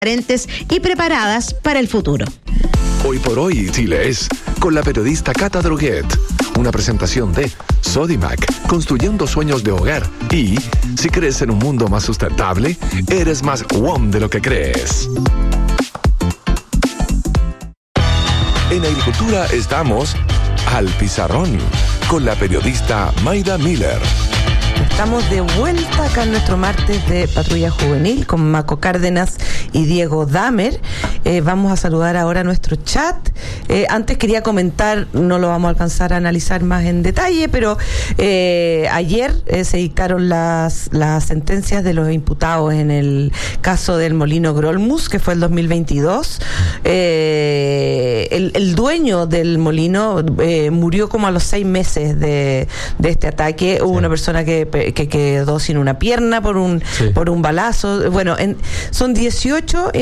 transparentes y preparadas para el futuro. Hoy por hoy, Chile es con la periodista Cata Droguet. Una presentación de Sodimac, construyendo sueños de hogar. Y si crees en un mundo más sustentable, eres más WOM de lo que crees. En Agricultura estamos al pizarrón con la periodista Mayda Miller. Estamos de vuelta acá en nuestro martes de Patrulla Juvenil con Maco Cárdenas y Diego Damer. Vamos a saludar ahora a nuestro chat. Antes quería comentar, no lo vamos a alcanzar a analizar más en detalle, pero ayer se dictaron las sentencias de los imputados en el caso del molino Grolmus, que fue el 2022. El dueño del molino murió como a los 6 meses de este ataque. Hubo una persona que quedó sin una pierna por un balazo. Bueno, son 18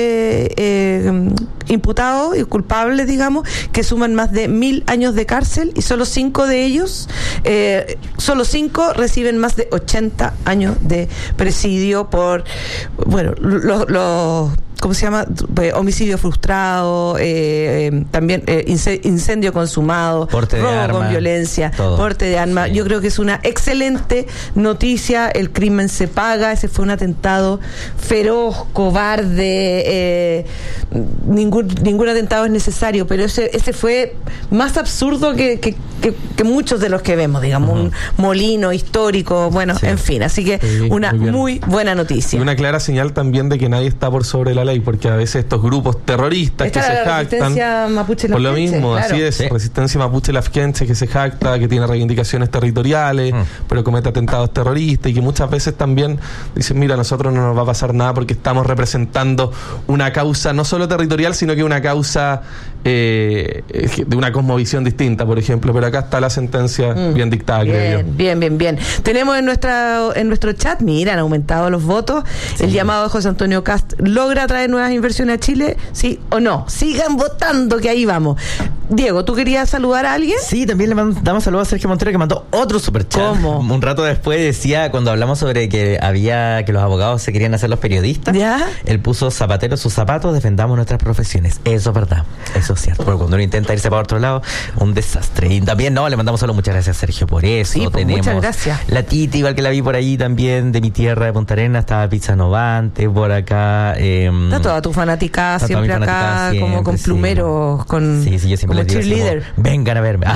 imputados y culpables, digamos, que suman más de 1.000 años de cárcel, y solo 5 de ellos, solo 5 reciben más de 80 años de presidio por, bueno, los ¿cómo se llama? Homicidio frustrado, también incendio consumado, robo con violencia, porte de arma. Yo creo que es una excelente noticia. El crimen se paga. Ese fue un atentado feroz, cobarde. Ningún atentado es necesario, pero ese fue más absurdo que muchos de los que vemos, digamos, un molino histórico, bueno, en fin. Así que una muy buena noticia. Y una clara señal también de que nadie está por sobre la ley, porque a veces estos grupos terroristas que se jactan por lo mismo, claro. Así es, Resistencia Mapuche Lafkenche, que se jacta, que tiene reivindicaciones territoriales, pero comete atentados terroristas, y que muchas veces también dicen, mira, a nosotros no nos va a pasar nada porque estamos representando una causa no solo territorial, sino que una causa de una cosmovisión distinta, por ejemplo. Pero acá está la sentencia bien dictada, creo yo. Bien. Tenemos en nuestro chat, mira, han aumentado los votos. Sí. El llamado de José Antonio Cast logra traer nuevas inversiones a Chile, ¿sí o no? Sigan votando, que ahí vamos. Diego, ¿tú querías saludar a alguien? Sí, también le damos saludos a Sergio Montero, que mandó otro superchat. ¿Cómo? Un rato después decía, cuando hablamos sobre que los abogados se querían hacer los periodistas, ¿ya? Él puso zapatero sus zapatos, defendamos nuestras profesiones. Eso es verdad, eso es cierto. Porque cuando uno intenta irse para otro lado, un desastre. Y también, le mandamos saludos, muchas gracias, Sergio, por eso. Sí, tenemos muchas gracias. La Titi, igual que la vi por ahí también, de mi tierra, de Punta Arenas, estaba Pizza Novante, por acá. Está toda tu fanaticada siempre acá, siempre, como con plumeros, con yo siempre cheerleader. Vengan a verme.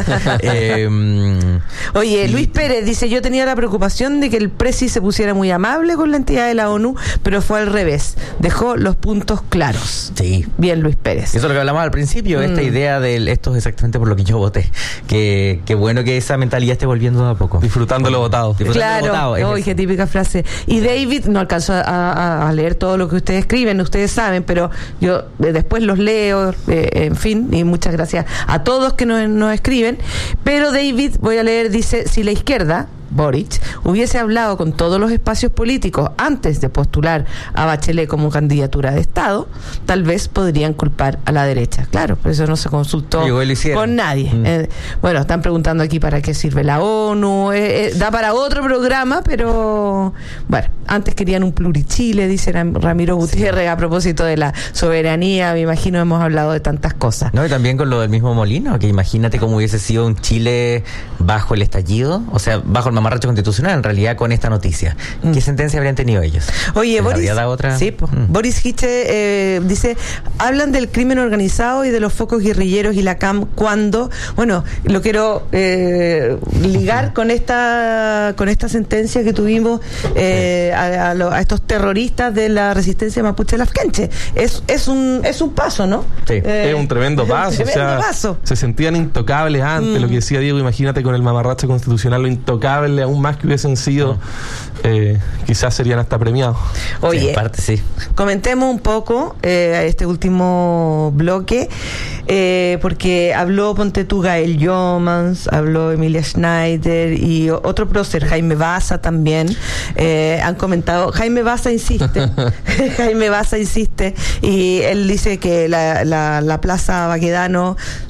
Oye, Luis Pérez dice, yo tenía la preocupación de que el presi se pusiera muy amable con la entidad de la ONU, pero fue al revés. Dejó los puntos claros. Sí. Bien, Luis Pérez. Eso es lo que hablamos al principio, esta idea de esto es exactamente por lo que yo voté. Que bueno que esa mentalidad esté volviendo de a poco. Disfrutando lo votado. Claro, qué típica frase. Y David, no alcanzo a leer todo lo que ustedes escriben, ustedes saben, pero yo después los leo, en fin, y muchas gracias a todos que nos escriben. Pero David, voy a leer, dice, si la izquierda, Boric, hubiese hablado con todos los espacios políticos antes de postular a Bachelet como candidatura de Estado, tal vez podrían culpar a la derecha. Claro, por eso no se consultó con nadie. Bueno, están preguntando aquí para qué sirve la ONU. Da para otro programa, pero bueno, antes querían un plurichile, dice Ramiro Gutiérrez, a propósito de la soberanía. Me imagino hemos hablado de tantas cosas. No, y también con lo del mismo Molino, que imagínate cómo hubiese sido un Chile bajo el estallido, o sea, bajo el mamarracho constitucional, en realidad, con esta noticia. ¿Qué sentencia habrían tenido ellos? Oye, Boris, otra? Sí, Boris Hiche dice, hablan del crimen organizado y de los focos guerrilleros y la CAM cuando, bueno, lo quiero ligar con esta sentencia que tuvimos a estos terroristas de la resistencia mapuche Lafkenche. Es un paso, ¿no? Sí, es un tremendo paso. Paso. Se sentían intocables antes, lo que decía Diego, imagínate con el mamarracho constitucional, lo intocable aún más que hubiesen sido, quizás serían hasta premiados. Oye, sí, en parte, sí. Comentemos un poco este último bloque, porque habló, ponte tú, Gael Jomans, habló Emilia Schneider y otro prócer, Jaime Baza también, han comentado. Jaime Baza insiste y él dice que la Plaza Baquedano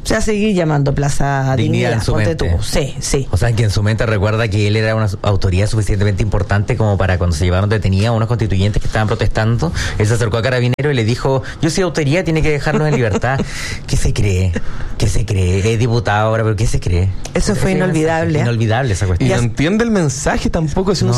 se va a seguir llamando Plaza Dignidad. En su mente. Sí. O sea, que en su mente recuerda que él era una autoridad suficientemente importante como para cuando se llevaron detenidos a unos constituyentes que estaban protestando, él se acercó a Carabineros y le dijo, yo soy autoridad, tiene que dejarnos en libertad. ¿Qué se cree? Es diputado ahora, pero ¿qué se cree? Eso fue inolvidable. Inolvidable esa cuestión. Y no entiende el mensaje tampoco, si un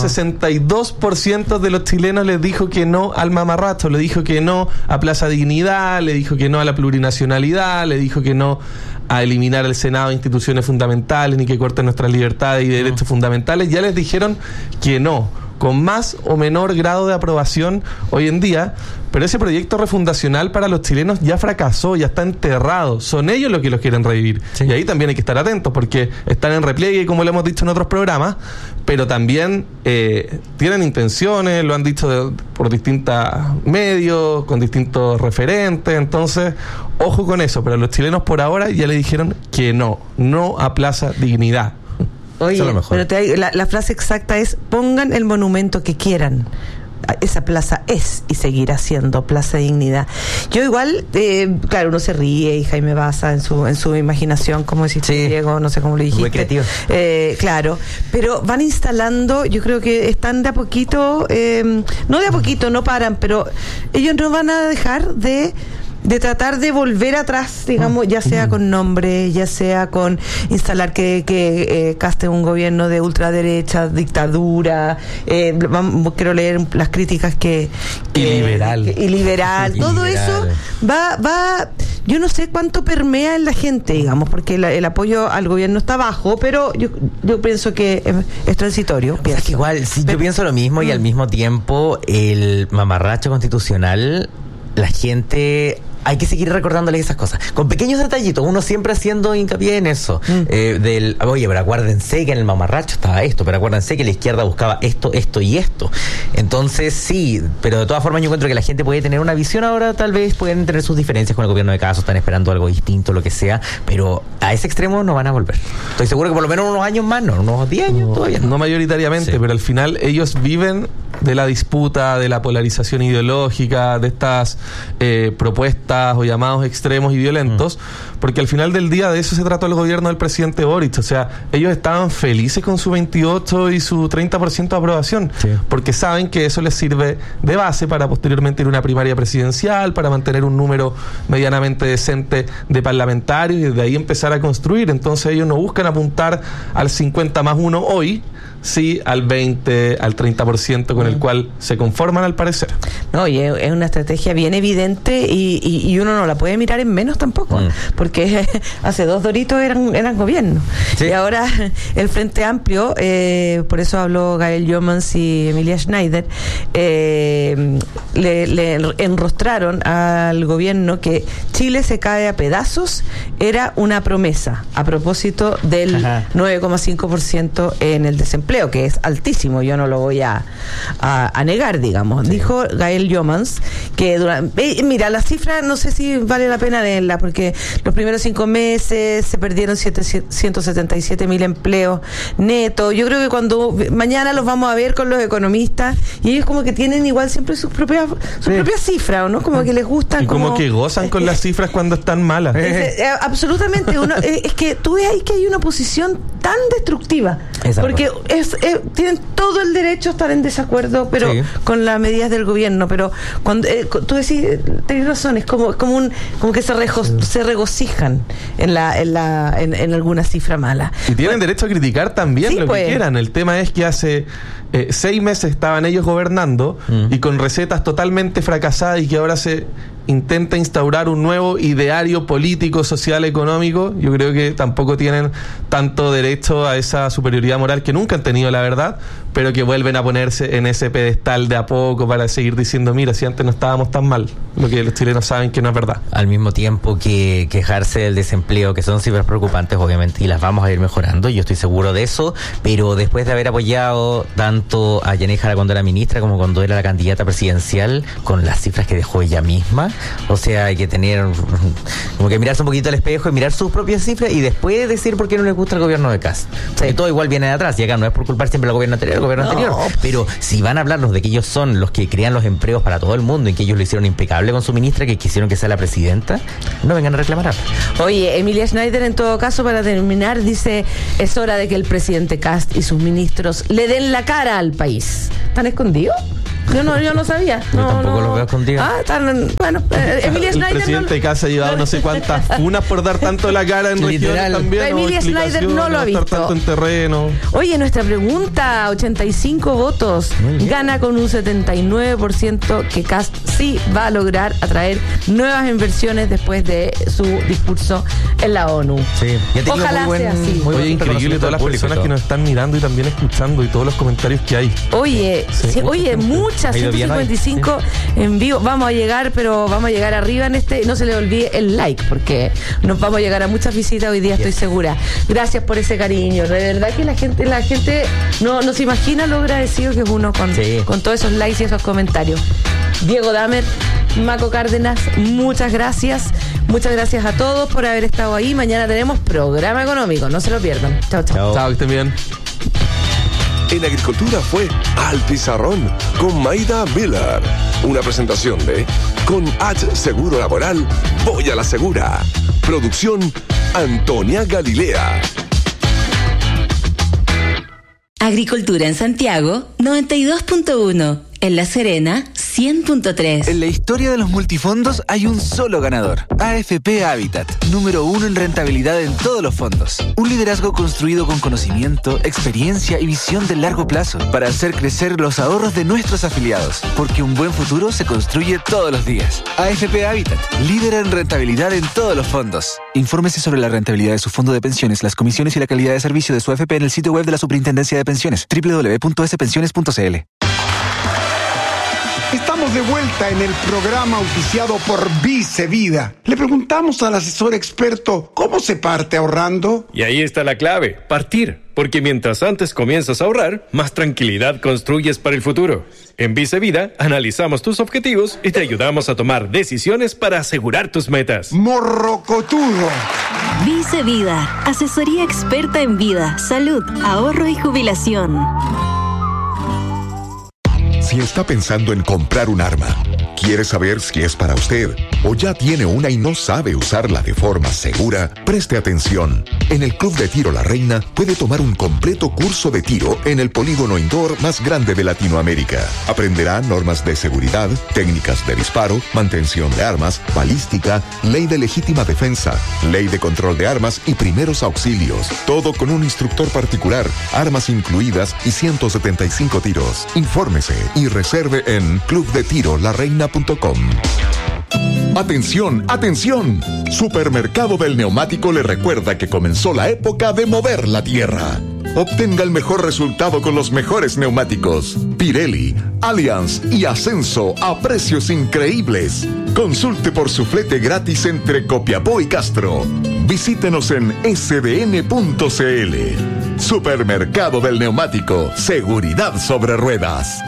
62% de los chilenos les dijo que no al mamarracho, le dijo que no a Plaza Dignidad, le dijo que no a la plurinacionalidad, le dijo que no a eliminar el Senado de instituciones fundamentales, ni que corten nuestras libertades y derechos fundamentales. Ya les dijeron que no, con más o menor grado de aprobación hoy en día, pero ese proyecto refundacional para los chilenos ya fracasó, ya está enterrado. Son ellos los que los quieren revivir. Sí. Y ahí también hay que estar atentos, porque están en repliegue, como lo hemos dicho en otros programas, pero también tienen intenciones, lo han dicho por distintos medios, con distintos referentes. Entonces, ojo con eso. Pero los chilenos por ahora ya le dijeron que no a Plaza Dignidad. Oye, pero la frase exacta es: pongan el monumento que quieran. Esa plaza es y seguirá siendo Plaza Dignidad. Yo igual, claro, uno se ríe, y Jaime Baza en su imaginación, como deciste, Diego, no sé cómo lo dijiste. Muy creativo. Claro, pero van instalando, yo creo que están de a poquito, no de a poquito, no paran, pero ellos no van a dejar de tratar de volver atrás, digamos, ya sea con nombre, ya sea con instalar que caste un gobierno de ultraderecha, dictadura, quiero leer las críticas y liberal, todo eso va, yo no sé cuánto permea en la gente, digamos, porque el apoyo al gobierno está bajo, pero yo pienso que es transitorio. O sea, que igual, yo pienso lo mismo, y al mismo tiempo el mamarracho constitucional, la gente, hay que seguir recordándole esas cosas, con pequeños detallitos, uno siempre haciendo hincapié en eso, oye, pero acuérdense que en el mamarracho estaba esto, pero acuérdense que la izquierda buscaba esto y esto. Entonces sí, pero de todas formas yo encuentro que la gente puede tener una visión ahora, tal vez pueden tener sus diferencias con el gobierno de Caso, están esperando algo distinto, lo que sea, pero a ese extremo no van a volver. Estoy seguro que por lo menos unos años más, no, unos 10 años todavía. No mayoritariamente, pero al final ellos viven de la disputa, de la polarización ideológica, de estas propuestas o llamados extremos y violentos, porque al final del día de eso se trató el gobierno del presidente Boric. O sea, ellos estaban felices con su 28 y su 30% de aprobación, porque saben que eso les sirve de base para posteriormente ir a una primaria presidencial, para mantener un número medianamente decente de parlamentarios y desde ahí empezar a construir. Entonces ellos no buscan apuntar al 50+1 hoy, sí al 20, al 30% con el cual se conforman al parecer. No, y es una estrategia bien evidente y uno no la puede mirar en menos tampoco, porque hace 2 Doritos eran gobierno. Sí. Y ahora el Frente Amplio, por eso habló Gael Jomans y Emilia Schneider, le enrostraron al gobierno que Chile se cae a pedazos, era una promesa a propósito del 9,5% en el desempleo, que es altísimo, yo no lo voy a negar, digamos. Sí. Dijo Gael Jomans que mira, la cifra no sé si vale la pena leerla, porque los primeros 5 meses se perdieron 177.000 empleos netos. Yo creo que cuando mañana los vamos a ver con los economistas, y ellos como que tienen igual siempre sus propias cifras, ¿no? Como que les gustan. Y como que gozan con las cifras cuando están malas. Absolutamente. Es que tú ves ahí que hay una posición tan destructiva, porque tienen todo el derecho a estar en desacuerdo, pero con las medidas del gobierno. Pero cuando tú decís, tenés razón, es como que se regocijan en alguna cifra mala. Y tienen derecho a criticar también lo que quieran. El tema es que hace 6 meses estaban ellos gobernando y con recetas totalmente fracasadas, y que ahora se intenta instaurar un nuevo ideario político, social, económico. Yo creo que tampoco tienen tanto derecho a esa superioridad moral que nunca han tenido, la verdad, pero que vuelven a ponerse en ese pedestal de a poco para seguir diciendo, mira, si antes no estábamos tan mal, lo que los chilenos saben que no es verdad. Al mismo tiempo que quejarse del desempleo, que son cifras preocupantes, obviamente, y las vamos a ir mejorando, yo estoy seguro de eso, pero después de haber apoyado tanto tanto a Yanine Jara cuando era ministra como cuando era la candidata presidencial, con las cifras que dejó ella misma. O sea, hay que tener como que mirarse un poquito al espejo y mirar sus propias cifras y después decir por qué no les gusta el gobierno de Kast. Porque todo igual viene de atrás, y acá no es por culpar siempre al gobierno anterior, pero si van a hablarnos de que ellos son los que crean los empleos para todo el mundo y que ellos lo hicieron impecable con su ministra, que quisieron que sea la presidenta, no vengan a reclamar. Oye, Emilia Schneider, en todo caso, para terminar, dice: es hora de que el presidente Kast y sus ministros le den la cara al país. ¿Están escondidos? Yo no sabía. Yo tampoco los veo escondidos. Bueno, Emilia Schneider. El presidente Kast ha llevado no sé cuántas funas por dar tanto la cara en regiones también. Emilia Schneider no lo ha visto. Tanto en terreno. Oye, nuestra pregunta, 85 votos, gana con un 79% que Kast sí va a lograr atraer nuevas inversiones después de su discurso en la ONU. Sí. Ojalá sea así. Oye, increíble todas las personas que nos están mirando y también escuchando y todos los comentarios que hay. Oye, muchas 155 en vivo. Vamos a llegar arriba en este. No se le olvide el like, porque nos vamos a llegar a muchas visitas hoy día, estoy segura. Gracias por ese cariño. De verdad que la gente no se imagina lo agradecido que es uno con todos esos likes y esos comentarios. Diego Damer, Maco Cárdenas, muchas gracias. Muchas gracias a todos por haber estado ahí. Mañana tenemos programa económico, no se lo pierdan. Chao. Chao, que estén bien. En Agricultura fue Al Pizarrón con Maida Miller. Una presentación de Con H Seguro Laboral, voy a la segura. Producción Antonia Galilea. Agricultura en Santiago, 92.1. En La Serena, 100.3. En la historia de los multifondos hay un solo ganador. AFP Habitat, número 1 en rentabilidad en todos los fondos. Un liderazgo construido con conocimiento, experiencia y visión de largo plazo para hacer crecer los ahorros de nuestros afiliados. Porque un buen futuro se construye todos los días. AFP Habitat, líder en rentabilidad en todos los fondos. Infórmese sobre la rentabilidad de su fondo de pensiones, las comisiones y la calidad de servicio de su AFP en el sitio web de la Superintendencia de Pensiones, www.spensiones.cl. Estamos de vuelta en el programa auspiciado por Vice Vida. Le preguntamos al asesor experto cómo se parte ahorrando. Y ahí está la clave, partir. Porque mientras antes comienzas a ahorrar, más tranquilidad construyes para el futuro. En Vice Vida analizamos tus objetivos y te ayudamos a tomar decisiones para asegurar tus metas. Morrocotudo. Vice Vida, asesoría experta en vida, salud, ahorro y jubilación. Si está pensando en comprar un arma, quiere saber si es para usted o ya tiene una y no sabe usarla de forma segura, preste atención. En el Club de Tiro La Reina puede tomar un completo curso de tiro en el polígono indoor más grande de Latinoamérica. Aprenderá normas de seguridad, técnicas de disparo, mantención de armas, balística, ley de legítima defensa, ley de control de armas y primeros auxilios. Todo con un instructor particular, armas incluidas y 175 tiros. Infórmese y reserve en clubdetirolareina.com. ¡Atención, atención! Supermercado del Neumático le recuerda que comenzó la época de mover la tierra. Obtenga el mejor resultado con los mejores neumáticos. Pirelli, Allianz y Ascenso a precios increíbles. Consulte por su flete gratis entre Copiapó y Castro. Visítenos en sdn.cl. Supermercado del Neumático. Seguridad sobre ruedas.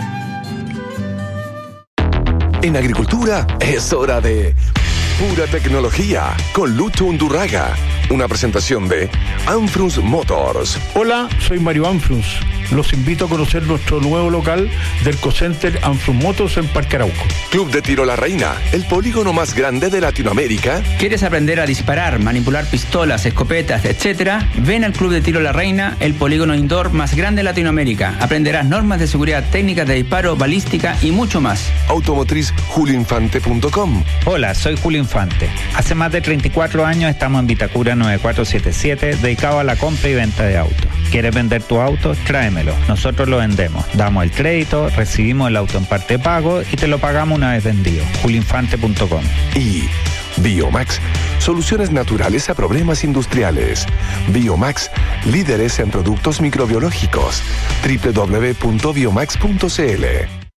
En Agricultura es hora de Pura Tecnología con Lucho Undurraga. Una presentación de Anfrus Motors. Hola, soy Mario Anfrus. Los invito a conocer nuestro nuevo local del Cocenter Anfrus Motors en Parque Arauco. Club de Tiro La Reina, el polígono más grande de Latinoamérica. ¿Quieres aprender a disparar, manipular pistolas, escopetas, etcétera? Ven al Club de Tiro La Reina, el polígono indoor más grande de Latinoamérica. Aprenderás normas de seguridad, técnicas de disparo, balística y mucho más. Automotriz julioinfante.com. Hola, soy Julio Infante. Hace más de 34 años estamos en Vitacura 9477, dedicado a la compra y venta de autos. ¿Quieres vender tu auto? Tráemelo. Nosotros lo vendemos. Damos el crédito, recibimos el auto en parte de pago y te lo pagamos una vez vendido. julioinfante.com. Y Biomax, soluciones naturales a problemas industriales. Biomax, líderes en productos microbiológicos. www.biomax.cl.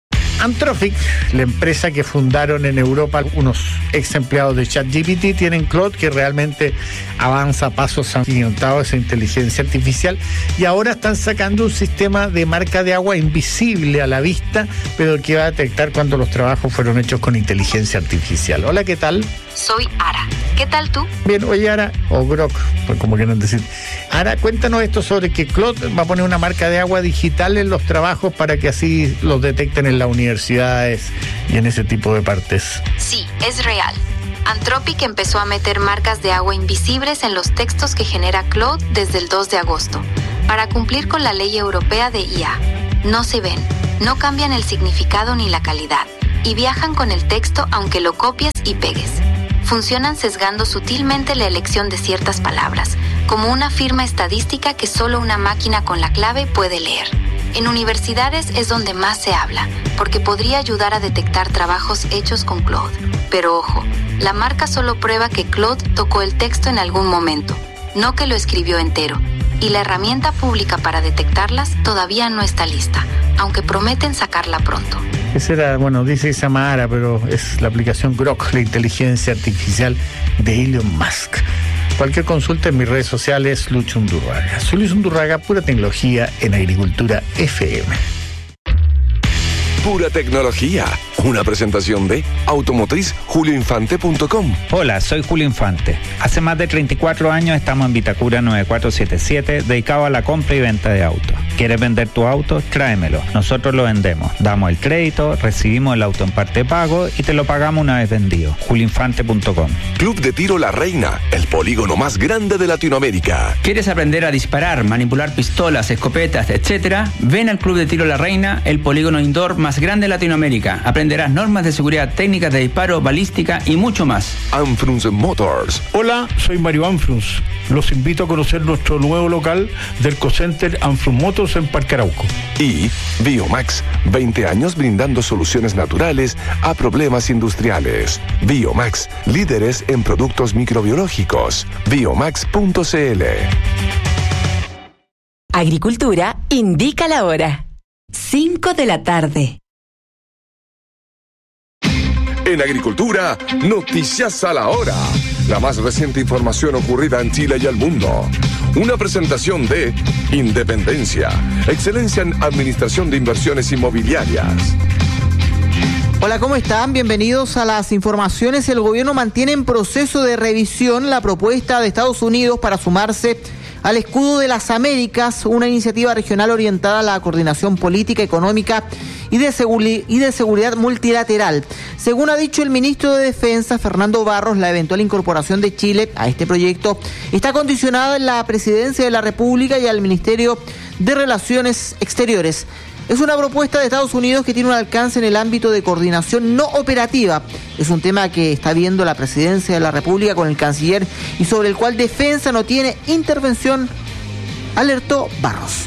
Anthropic, la empresa que fundaron en Europa unos ex empleados de ChatGPT, tienen Claude, que realmente avanza a pasos agigantados esa inteligencia artificial, y ahora están sacando un sistema de marca de agua invisible a la vista, pero que va a detectar cuando los trabajos fueron hechos con inteligencia artificial. Hola, ¿qué tal? Soy Ara. ¿Qué tal tú? Bien, oye, Ara, o Grok, pues como quieran decir. Ara, cuéntanos esto sobre que Claude va a poner una marca de agua digital en los trabajos para que así los detecten en las universidades y en ese tipo de partes. Sí, es real. Anthropic empezó a meter marcas de agua invisibles en los textos que genera Claude desde el 2 de agosto, para cumplir con la ley europea de IA. No se ven, no cambian el significado ni la calidad, y viajan con el texto aunque lo copies y pegues. Funcionan sesgando sutilmente la elección de ciertas palabras, como una firma estadística que solo una máquina con la clave puede leer. En universidades es donde más se habla, porque podría ayudar a detectar trabajos hechos con Claude. Pero ojo, la marca solo prueba que Claude tocó el texto en algún momento, no que lo escribió entero. Y la herramienta pública para detectarlas todavía no está lista, aunque prometen sacarla pronto. Esa era, bueno, dice que se llama Ara, pero es la aplicación Grok, la inteligencia artificial de Elon Musk. Cualquier consulta en mis redes sociales, Lucho Undurraga. Soy Luis Undurraga, pura tecnología en Agricultura FM. Pura tecnología. Una presentación de automotriz.julioinfante.com. Hola, soy Julio Infante. Hace más de 34 años estamos en Vitacura 9477, dedicado a la compra y venta de autos. ¿Quieres vender tu auto? Tráemelo. Nosotros lo vendemos. Damos el crédito, recibimos el auto en parte pago y te lo pagamos una vez vendido. julioinfante.com. Club de Tiro La Reina, el polígono más grande de Latinoamérica. ¿Quieres aprender a disparar, manipular pistolas, escopetas, etcétera? Ven al Club de Tiro La Reina, el polígono indoor más grande de Latinoamérica. Aprenderás normas de seguridad, técnicas de disparo, balística y mucho más. Anfrunz Motors. Hola, soy Mario Anfrunz. Los invito a conocer nuestro nuevo local del Cocenter Anfrunz Motors en Parque Arauco. Y Biomax, 20 años brindando soluciones naturales a problemas industriales. Biomax, líderes en productos microbiológicos. Biomax.cl. Agricultura indica la hora. 5 de la tarde. En Agricultura, noticias a la hora. La más reciente información ocurrida en Chile y el mundo. Una presentación de Independencia, excelencia en administración de inversiones inmobiliarias. Hola, ¿cómo están? Bienvenidos a las informaciones. El gobierno mantiene en proceso de revisión la propuesta de Estados Unidos para sumarse al Escudo de las Américas, una iniciativa regional orientada a la coordinación política, económica y de seguridad multilateral. Según ha dicho el ministro de Defensa, Fernando Barros, la eventual incorporación de Chile a este proyecto está condicionada en la Presidencia de la República y al Ministerio de Relaciones Exteriores. Es una propuesta de Estados Unidos que tiene un alcance en el ámbito de coordinación no operativa. Es un tema que está viendo la Presidencia de la República con el canciller y sobre el cual Defensa no tiene intervención, alertó Barros.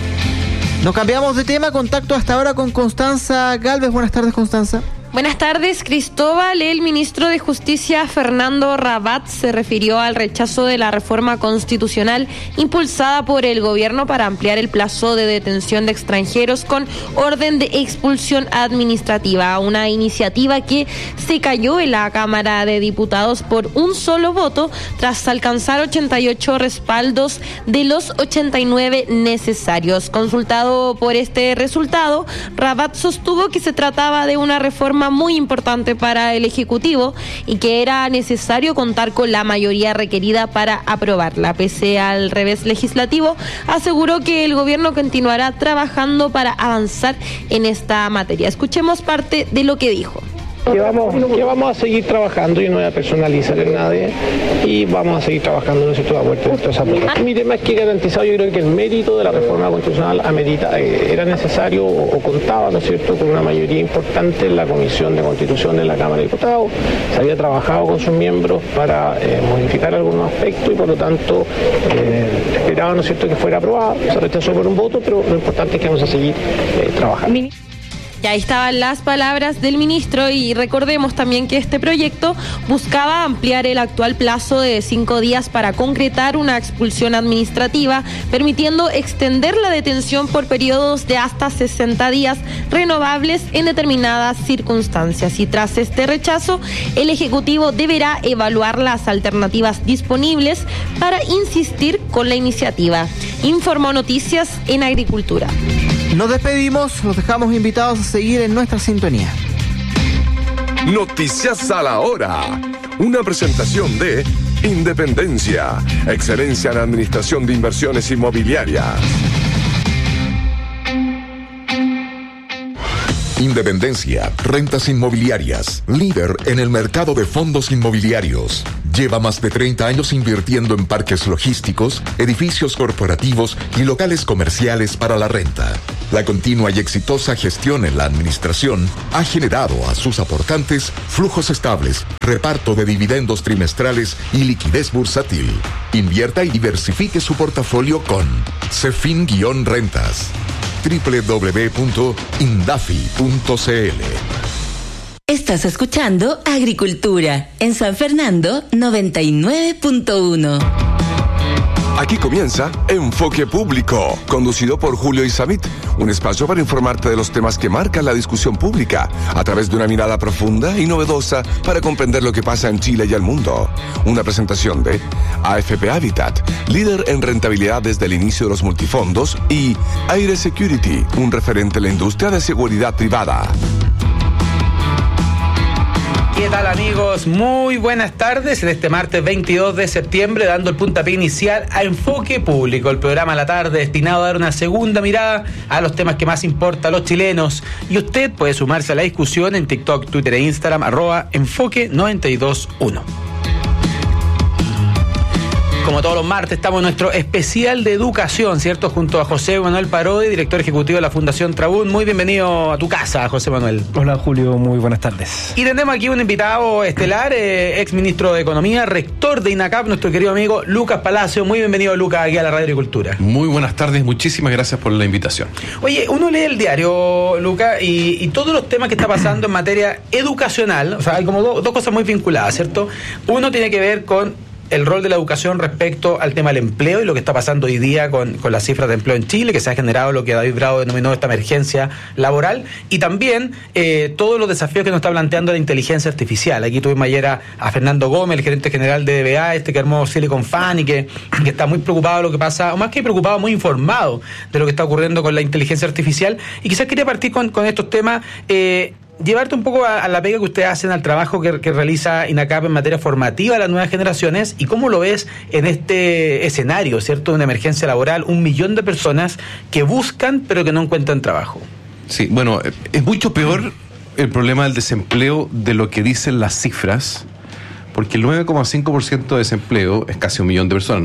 Nos cambiamos de tema, contacto hasta ahora con Constanza Galvez. Buenas tardes, Constanza. Buenas tardes, Cristóbal. El ministro de Justicia, Fernando Rabat, se refirió al rechazo de la reforma constitucional impulsada por el gobierno para ampliar el plazo de detención de extranjeros con orden de expulsión administrativa, una iniciativa que se cayó en la Cámara de Diputados por un solo voto tras alcanzar 88 respaldos de los 89 necesarios. Consultado por este resultado, Rabat sostuvo que se trataba de una reforma muy importante para el Ejecutivo y que era necesario contar con la mayoría requerida para aprobarla. Pese al revés legislativo, aseguró que el gobierno continuará trabajando para avanzar en esta materia. Escuchemos parte de lo que dijo. Que vamos a seguir trabajando, yo no voy a personalizar en nadie y vamos a seguir trabajando, no sé, toda vuelta de esa parte. Mi tema es que garantizado, yo creo que el mérito de la reforma constitucional era necesario o contaba, ¿no es cierto?, con una mayoría importante en la Comisión de Constitución de la Cámara de Diputados. Se había trabajado con sus miembros para modificar algunos aspectos y por lo tanto esperaba, ¿no es cierto?, que fuera aprobada. Se rechazó por un voto, pero lo importante es que vamos a seguir trabajando. Y ahí estaban las palabras del ministro, y recordemos también que este proyecto buscaba ampliar el actual plazo de 5 días para concretar una expulsión administrativa, permitiendo extender la detención por periodos de hasta 60 días renovables en determinadas circunstancias. Y tras este rechazo, el Ejecutivo deberá evaluar las alternativas disponibles para insistir con la iniciativa. Informó Noticias en Agricultura. Nos despedimos, los dejamos invitados a seguir en nuestra sintonía. Noticias a la hora. Una presentación de Independencia, excelencia en administración de inversiones inmobiliarias. Independencia, rentas inmobiliarias, líder en el mercado de fondos inmobiliarios. Lleva más de 30 años invirtiendo en parques logísticos, edificios corporativos y locales comerciales para la renta. La continua y exitosa gestión en la administración ha generado a sus aportantes flujos estables, reparto de dividendos trimestrales y liquidez bursátil. Invierta y diversifique su portafolio con Cefin-Rentas. www.indafi.cl. Estás escuchando Agricultura en San Fernando 99.1. Aquí comienza Enfoque Público, conducido por Julio Isamit, un espacio para informarte de los temas que marcan la discusión pública a través de una mirada profunda y novedosa para comprender lo que pasa en Chile y el mundo. Una presentación de AFP Habitat, líder en rentabilidad desde el inicio de los multifondos, y Aire Security, un referente en la industria de seguridad privada. ¿Qué tal, amigos? Muy buenas tardes en este martes 22 de septiembre, dando el puntapié inicial a Enfoque Público, el programa a la tarde destinado a dar una segunda mirada a los temas que más importan a los chilenos. Y usted puede sumarse a la discusión en TikTok, Twitter e Instagram, @Enfoque921. Como todos los martes, estamos en nuestro especial de educación, ¿cierto? Junto a José Manuel Parodi, director ejecutivo de la Fundación Trabún. Muy bienvenido a tu casa, José Manuel. Hola, Julio, muy buenas tardes. Y tenemos aquí un invitado estelar, ex ministro de Economía, rector de INACAP, nuestro querido amigo Lucas Palacio. Muy bienvenido, Lucas, aquí a la Radio Agricultura. Muy buenas tardes, muchísimas gracias por la invitación. Oye, uno lee el diario, Lucas, y todos los temas que está pasando en materia educacional, o sea, hay como dos cosas muy vinculadas, ¿cierto? Uno tiene que ver con el rol de la educación respecto al tema del empleo y lo que está pasando hoy día con las cifras de empleo en Chile, que se ha generado lo que David Bravo denominó esta emergencia laboral, y también todos los desafíos que nos está planteando la inteligencia artificial. Aquí tuvimos ayer a Fernando Gómez, el gerente general de DBA, que armó Silicon Fan y que está muy preocupado de lo que pasa, o más que preocupado, muy informado de lo que está ocurriendo con la inteligencia artificial. Y quizás quería partir con estos temas, llevarte un poco a la pega que ustedes hacen, al trabajo que realiza INACAP en materia formativa a las nuevas generaciones, y cómo lo ves en este escenario, ¿cierto?, de una emergencia laboral, 1 millón de personas que buscan pero que no encuentran trabajo. Sí, bueno, es mucho peor el problema del desempleo de lo que dicen las cifras, porque el 9,5% de desempleo es casi 1 millón de personas,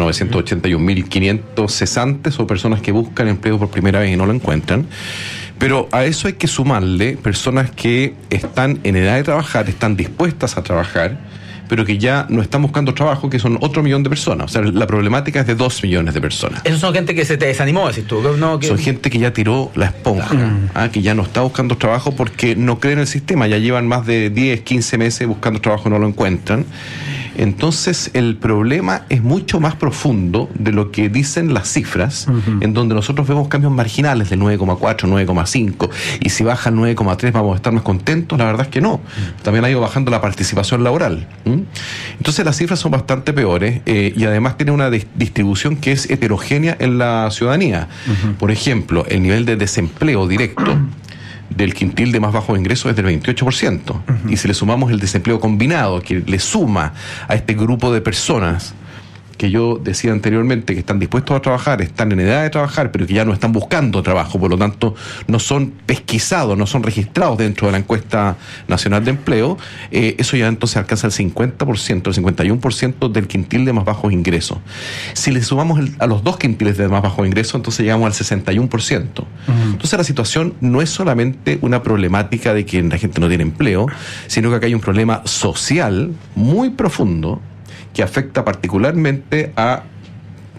981.500 cesantes o personas que buscan empleo por primera vez y no lo encuentran. Pero a eso hay que sumarle personas que están en edad de trabajar, están dispuestas a trabajar, pero que ya no están buscando trabajo, que son otro 1 millón de personas. O sea, la problemática es de 2 millones de personas. Esos son gente que se te desanimó, decís tú. ¿No? Son gente que ya tiró la esponja, que ya no está buscando trabajo porque no creen en el sistema. Ya llevan más de 10, 15 meses buscando trabajo y no lo encuentran. Entonces el problema es mucho más profundo de lo que dicen las cifras, en donde nosotros vemos cambios marginales de 9,4, 9,5, y si baja el 9,3 vamos a estar más contentos. La verdad es que no. También ha ido bajando la participación laboral. Entonces las cifras son bastante peores, y además tiene una distribución que es heterogénea en la ciudadanía. Por ejemplo, el nivel de desempleo directo del quintil de más bajos ingresos es del 28%. Y si le sumamos el desempleo combinado, que le suma a este grupo de personas que yo decía anteriormente, que están dispuestos a trabajar, están en edad de trabajar, pero que ya no están buscando trabajo, por lo tanto no son pesquisados, no son registrados dentro de la encuesta nacional de empleo, eso ya entonces alcanza el 50%, el 51% del quintil de más bajos ingresos. Si le sumamos a los dos quintiles de más bajos ingresos, entonces llegamos al 61%. Entonces la situación no es solamente una problemática de que la gente no tiene empleo, sino que acá hay un problema social muy profundo que afecta particularmente a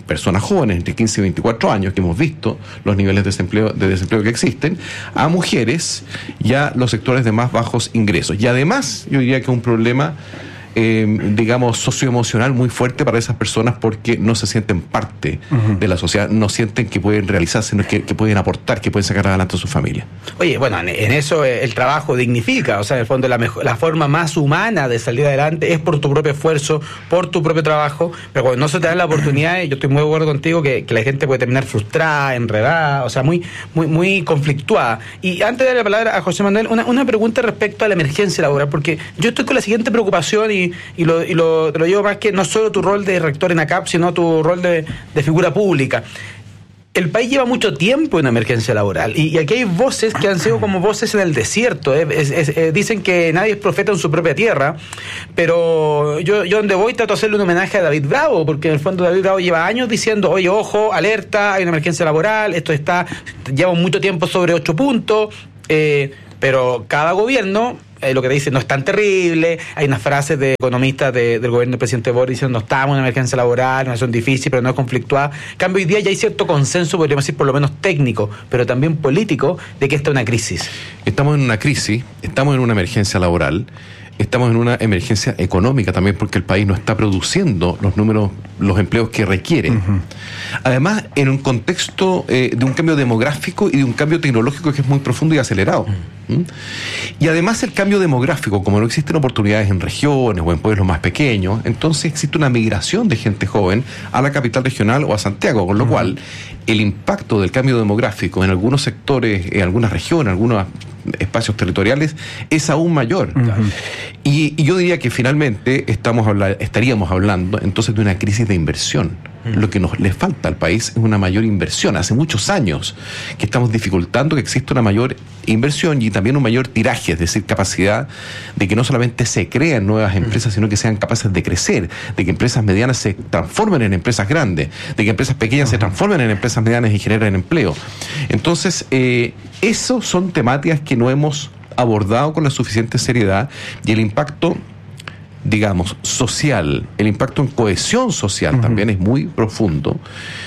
personas jóvenes entre 15 y 24 años, que hemos visto los niveles de desempleo que existen, a mujeres y a los sectores de más bajos ingresos. Y además, yo diría que es un problema digamos, socioemocional muy fuerte para esas personas, porque no se sienten parte de la sociedad, no sienten que pueden realizarse, que pueden aportar, que pueden sacar adelante a su familia. Oye, bueno, en eso el trabajo dignifica, o sea, en el fondo la forma más humana de salir adelante es por tu propio esfuerzo, por tu propio trabajo, pero cuando no se te da la oportunidad, yo estoy muy de acuerdo contigo que la gente puede terminar frustrada, enredada, o sea, muy conflictuada. Y antes de darle la palabra a José Manuel, una pregunta respecto a la emergencia laboral, porque yo estoy con la siguiente preocupación y te lo llevo más que no solo tu rol de rector en ACAP, sino tu rol de figura pública. El país lleva mucho tiempo en emergencia laboral y aquí hay voces que han sido como voces en el desierto. Dicen que nadie es profeta en su propia tierra, pero yo donde voy trato de hacerle un homenaje a David Bravo, porque en el fondo David Bravo lleva años diciendo, oye, ojo, alerta, hay una emergencia laboral, lleva mucho tiempo sobre 8 puntos, pero cada gobierno lo que te dice no es tan terrible. Hay unas frases de economistas del gobierno del presidente Boris diciendo no estamos en una emergencia laboral, una situación difícil, pero no es conflictuada. En cambio, hoy día ya hay cierto consenso, podríamos decir por lo menos técnico, pero también político, de que esta es una crisis. Estamos en una crisis, estamos en una emergencia laboral, estamos en una emergencia económica también, porque el país no está produciendo los empleos que requiere. Además, en un contexto de un cambio demográfico y de un cambio tecnológico que es muy profundo y acelerado. Y además el cambio demográfico, como no existen oportunidades en regiones o en pueblos más pequeños, entonces existe una migración de gente joven a la capital regional o a Santiago, con lo cual el impacto del cambio demográfico en algunos sectores, en algunas regiones, en algunos espacios territoriales es aún mayor. Y yo diría que finalmente estaríamos hablando entonces de una crisis de inversión. Lo que le falta al país es una mayor inversión. Hace muchos años que estamos dificultando que exista una mayor inversión y también un mayor tiraje, es decir, capacidad de que no solamente se creen nuevas empresas, sino que sean capaces de crecer, de que empresas medianas se transformen en empresas grandes, de que empresas pequeñas se transformen en empresas medianas y generen empleo. Entonces, eso son temáticas que no hemos abordado con la suficiente seriedad, y el impacto, digamos, social, el impacto en cohesión social también es muy profundo,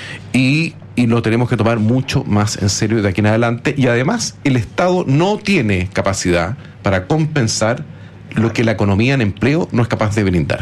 y lo tenemos que tomar mucho más en serio de aquí en adelante. Y además el Estado no tiene capacidad para compensar lo que la economía en empleo no es capaz de brindar.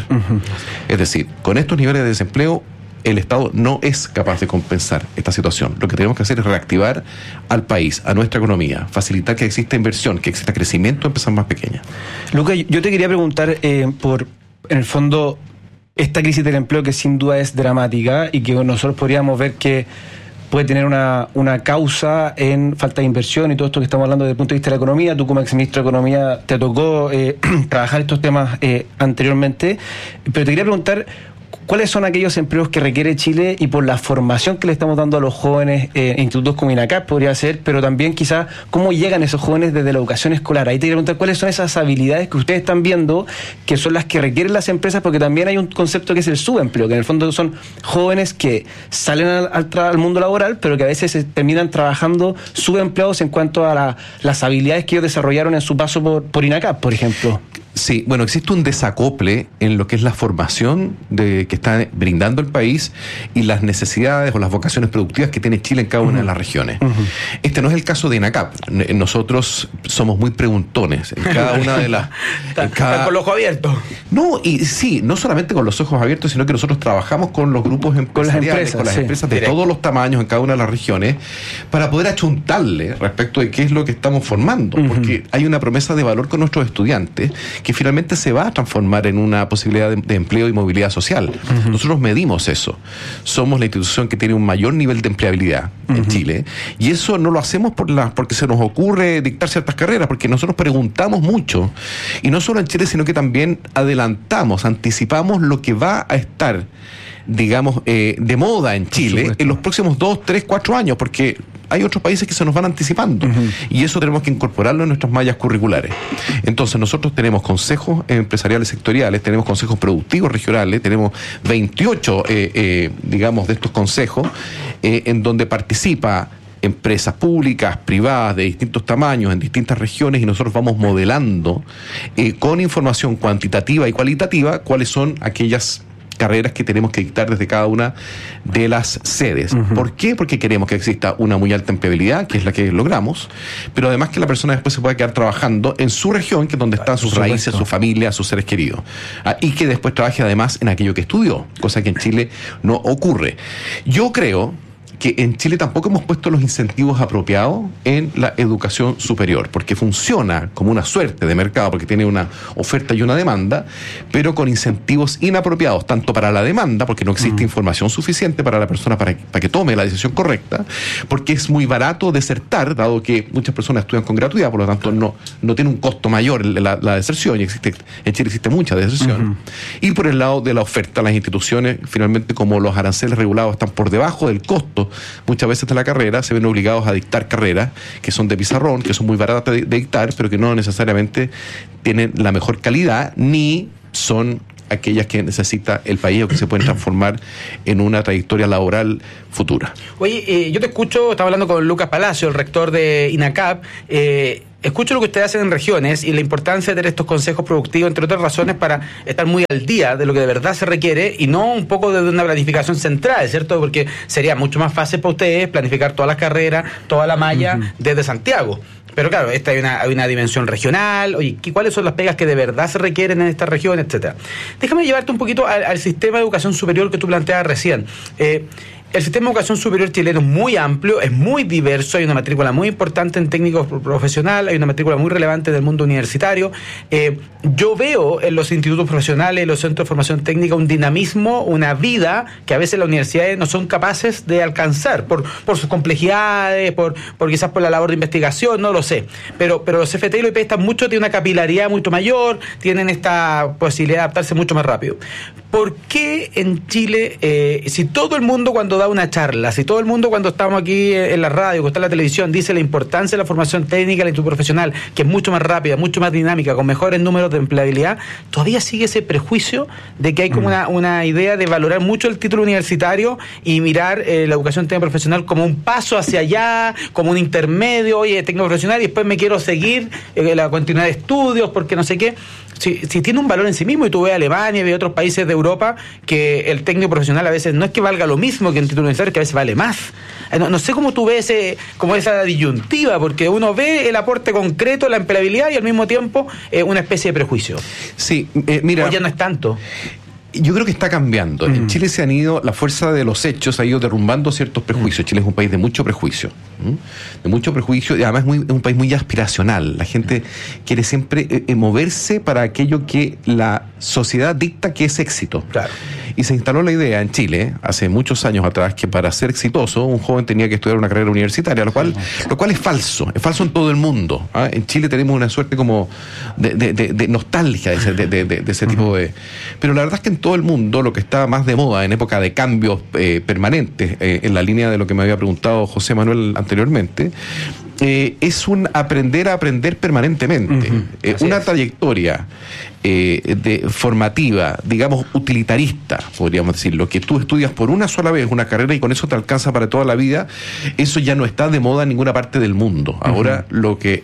Es decir, con estos niveles de desempleo el Estado no es capaz de compensar esta situación. Lo que tenemos que hacer es reactivar al país, a nuestra economía, facilitar que exista inversión, que exista crecimiento en empresas más pequeñas. Lucas, yo te quería preguntar por, en el fondo, esta crisis del empleo, que sin duda es dramática y que nosotros podríamos ver que puede tener una causa en falta de inversión y todo esto que estamos hablando desde el punto de vista de la economía. Tú, como exministro de Economía, te tocó trabajar estos temas anteriormente, pero te quería preguntar, ¿cuáles son aquellos empleos que requiere Chile, y por la formación que le estamos dando a los jóvenes institutos como INACAP podría ser, pero también quizás cómo llegan esos jóvenes desde la educación escolar? Ahí te quería preguntar cuáles son esas habilidades que ustedes están viendo que son las que requieren las empresas, porque también hay un concepto que es el subempleo, que en el fondo son jóvenes que salen al mundo laboral, pero que a veces terminan trabajando subempleados en cuanto a las habilidades que ellos desarrollaron en su paso por INACAP, por ejemplo. Sí, bueno, existe un desacople en lo que es la formación que está brindando el país y las necesidades o las vocaciones productivas que tiene Chile en cada una de las regiones. Este no es el caso de INACAP. Nosotros somos muy preguntones en cada una de las... Están con los ojos abiertos. No, y sí, no solamente con los ojos abiertos, sino que nosotros trabajamos con los grupos empresariales, con las empresas de todos los tamaños en cada una de las regiones, para poder achuntarle respecto de qué es lo que estamos formando, porque hay una promesa de valor con nuestros estudiantes que finalmente se va a transformar en una posibilidad de empleo y movilidad social. Nosotros medimos eso. Somos la institución que tiene un mayor nivel de empleabilidad en Chile, y eso no lo hacemos porque se nos ocurre dictar ciertas carreras, porque nosotros preguntamos mucho, y no solo en Chile, sino que también anticipamos lo que va a estar, digamos, de moda en Chile en los próximos 2, 3, 4 años, porque hay otros países que se nos van anticipando, y eso tenemos que incorporarlo en nuestras mallas curriculares. Entonces nosotros tenemos consejos empresariales sectoriales, tenemos consejos productivos regionales, tenemos 28 digamos, de estos consejos en donde participa empresas públicas, privadas, de distintos tamaños, en distintas regiones, y nosotros vamos modelando con información cuantitativa y cualitativa cuáles son aquellas carreras que tenemos que dictar desde cada una de las sedes. ¿Por qué? Porque queremos que exista una muy alta empleabilidad, que es la que logramos, pero además que la persona después se pueda quedar trabajando en su región, que es donde están sus raíces, su familia, sus seres queridos, y que después trabaje además en aquello que estudió, cosa que en Chile no ocurre. Yo creo que en Chile tampoco hemos puesto los incentivos apropiados en la educación superior, porque funciona como una suerte de mercado, porque tiene una oferta y una demanda, pero con incentivos inapropiados, tanto para la demanda, porque no existe información suficiente para la persona para que tome la decisión correcta, porque es muy barato desertar, dado que muchas personas estudian con gratuidad, por lo tanto no tiene un costo mayor la deserción, y en Chile existe mucha deserción. Y por el lado de la oferta, las instituciones, finalmente, como los aranceles regulados están por debajo del costo muchas veces de la carrera, se ven obligados a dictar carreras que son de pizarrón, que son muy baratas de dictar, pero que no necesariamente tienen la mejor calidad, ni son aquellas que necesita el país o que se pueden transformar en una trayectoria laboral futura. Oye, yo te escucho, estaba hablando con Lucas Palacio, el rector de INACAP, escucho lo que ustedes hacen en regiones y la importancia de tener estos consejos productivos, entre otras razones, para estar muy al día de lo que de verdad se requiere y no un poco de una planificación central, ¿cierto? Porque sería mucho más fácil para ustedes planificar todas las carreras, toda la malla desde Santiago. Pero claro, hay una dimensión regional, oye, ¿cuáles son las pegas que de verdad se requieren en esta región, etcétera? Déjame llevarte un poquito al sistema de educación superior que tú planteabas recién. El sistema de educación superior chileno es muy amplio, es muy diverso, hay una matrícula muy importante en técnico profesional, hay una matrícula muy relevante del mundo universitario. Yo veo en los institutos profesionales, en los centros de formación técnica, un dinamismo, una vida que a veces las universidades no son capaces de alcanzar por sus complejidades, por quizás por la labor de investigación, no lo sé. Pero los CFT y los IP tienen una capilaridad mucho mayor, tienen esta posibilidad de adaptarse mucho más rápido. ¿Por qué en Chile, si todo el mundo cuando da una charla, si todo el mundo cuando estamos aquí en la radio, cuando está en la televisión, dice la importancia de la formación técnica, la institución profesional, que es mucho más rápida, mucho más dinámica, con mejores números de empleabilidad, todavía sigue ese prejuicio de que hay como una idea de valorar mucho el título universitario y mirar la educación técnica profesional como un paso hacia allá, como un intermedio, oye, técnico profesional, y después me quiero seguir la continuidad de estudios, porque no sé qué. Si tiene un valor en sí mismo, y tú ves Alemania y ves otros países de Europa que el técnico profesional a veces no es que valga lo mismo que el título universitario, que a veces vale más. No sé cómo tú ves como esa disyuntiva, porque uno ve el aporte concreto, la empleabilidad y al mismo tiempo una especie de prejuicio. Sí, mira. O ya no es tanto. Yo creo que está cambiando. En Chile la fuerza de los hechos ha ido derrumbando ciertos prejuicios. Chile es un país de mucho prejuicio. De mucho prejuicio, y además es un país muy aspiracional. La gente quiere siempre moverse para aquello que la sociedad dicta que es éxito. Claro. Y se instaló la idea en Chile, hace muchos años atrás, que para ser exitoso un joven tenía que estudiar una carrera universitaria, lo cual es falso en todo el mundo. En Chile tenemos una suerte como de nostalgia de ese tipo de... Pero la verdad es que en todo el mundo lo que está más de moda en época de cambios permanentes, en la línea de lo que me había preguntado José Manuel anteriormente, es un aprender a aprender permanentemente. Una trayectoria formativa, digamos utilitarista, podríamos decirlo, que tú estudias por una sola vez una carrera y con eso te alcanza para toda la vida, eso ya no está de moda en ninguna parte del mundo. Ahora lo que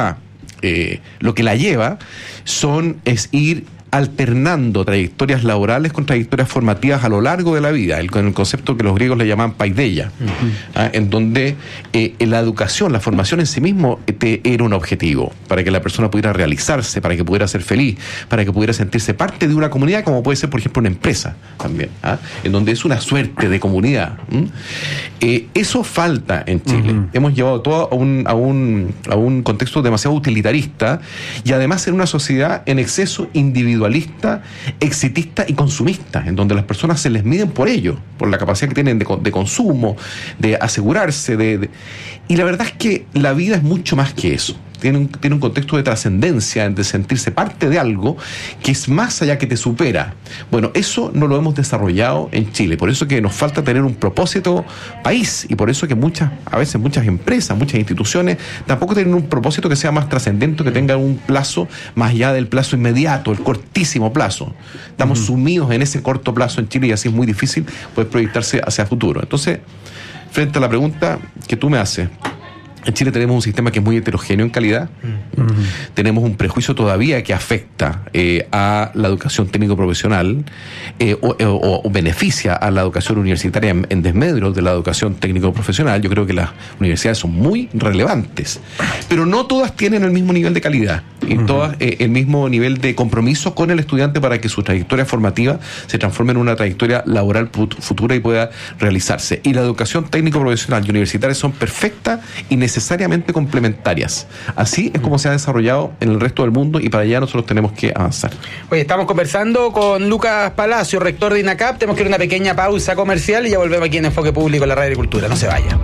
la lleva es ir alternando trayectorias laborales con trayectorias formativas a lo largo de la vida, con el concepto que los griegos le llaman paideia, en donde la educación, la formación en sí mismo era un objetivo, para que la persona pudiera realizarse, para que pudiera ser feliz, para que pudiera sentirse parte de una comunidad, como puede ser, por ejemplo, una empresa también, en donde es una suerte de comunidad. Eso falta en Chile. Hemos llevado todo a un contexto demasiado utilitarista y además en una sociedad en exceso individualista, exitista y consumista, en donde las personas se les miden por ello, por la capacidad que tienen de consumo, de asegurarse, y la verdad es que la vida es mucho más que eso. Tiene un contexto de trascendencia, de sentirse parte de algo que es más allá, que te supera. Bueno, eso no lo hemos desarrollado en Chile, por eso que nos falta tener un propósito país, y por eso que a veces muchas empresas, muchas instituciones tampoco tienen un propósito que sea más trascendente, que tenga un plazo más allá del plazo inmediato, el cortísimo plazo. Estamos sumidos en ese corto plazo en Chile y así es muy difícil poder proyectarse hacia el futuro. Entonces, frente a la pregunta que tú me haces, En Chile tenemos un sistema que es muy heterogéneo en calidad. Tenemos un prejuicio todavía que afecta a la educación técnico-profesional o beneficia a la educación universitaria en desmedro de la educación técnico-profesional. Yo creo que las universidades son muy relevantes, pero no todas tienen el mismo nivel de calidad y todas el mismo nivel de compromiso con el estudiante para que su trayectoria formativa se transforme en una trayectoria laboral futura y pueda realizarse. Y la educación técnico-profesional y universitaria son perfectas y necesariamente complementarias. Así es como se ha desarrollado en el resto del mundo y para allá nosotros tenemos que avanzar. Oye, estamos conversando con Lucas Palacio, rector de INACAP. Tenemos que ir a una pequeña pausa comercial y ya volvemos aquí en Enfoque Público en la Radio Agricultura. No se vaya.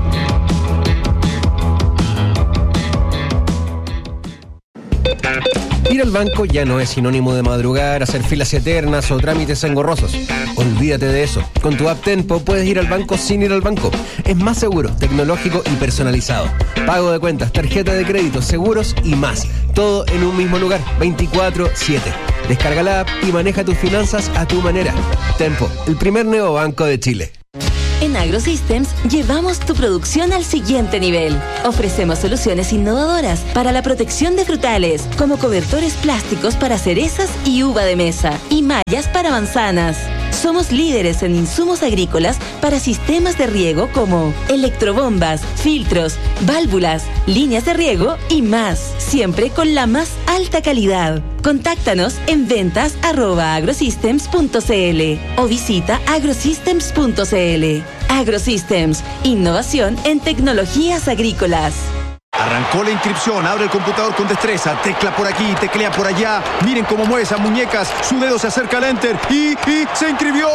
Ir al banco ya no es sinónimo de madrugar, hacer filas eternas o trámites engorrosos. Olvídate de eso. Con tu app Tenpo puedes ir al banco sin ir al banco. Es más seguro, tecnológico y personalizado. Pago de cuentas, tarjeta de crédito, seguros y más. Todo en un mismo lugar, 24/7. Descarga la app y maneja tus finanzas a tu manera. Tenpo, el primer neobanco de Chile. En AgroSystems llevamos tu producción al siguiente nivel. Ofrecemos soluciones innovadoras para la protección de frutales, como cobertores plásticos para cerezas y uva de mesa, y mallas para manzanas. Somos líderes en insumos agrícolas para sistemas de riego como electrobombas, filtros, válvulas, líneas de riego y más, siempre con la más alta calidad. Contáctanos en ventas@agrosystems.cl o visita agrosystems.cl. AgroSystems, innovación en tecnologías agrícolas. Arrancó la inscripción, abre el computador con destreza, tecla por aquí, teclea por allá. Miren cómo mueve esas muñecas, su dedo se acerca al enter y se inscribió.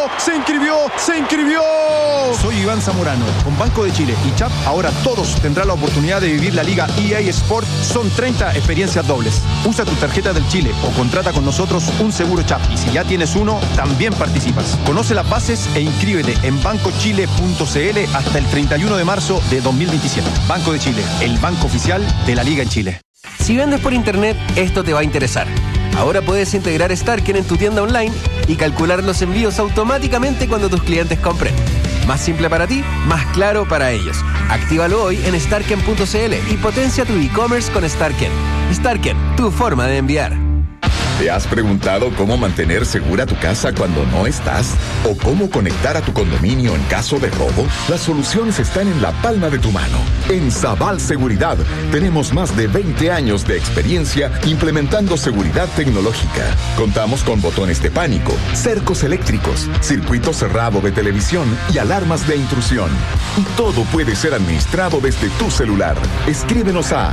Soy Iván Zamorano, con Banco de Chile y CHAP, ahora todos tendrán la oportunidad de vivir la Liga EA Sport. Son 30 experiencias dobles. Usa tu tarjeta del Chile o contrata con nosotros un seguro CHAP. Y si ya tienes uno, también participas. Conoce las bases e inscríbete en bancochile.cl hasta el 31 de marzo de 2027. Banco de Chile, el banco oficial de la Liga en Chile. Si vendes por internet, esto te va a interesar. Ahora puedes integrar Starken en tu tienda online y calcular los envíos automáticamente cuando tus clientes compren. Más simple para ti, más claro para ellos. Actívalo hoy en starken.cl y potencia tu e-commerce con Starken. Starken, tu forma de enviar. ¿Te has preguntado cómo mantener segura tu casa cuando no estás? ¿O cómo conectar a tu condominio en caso de robo? Las soluciones están en la palma de tu mano. En Sabal Seguridad tenemos más de 20 años de experiencia implementando seguridad tecnológica. Contamos con botones de pánico, cercos eléctricos, circuito cerrado de televisión y alarmas de intrusión. Y todo puede ser administrado desde tu celular. Escríbenos a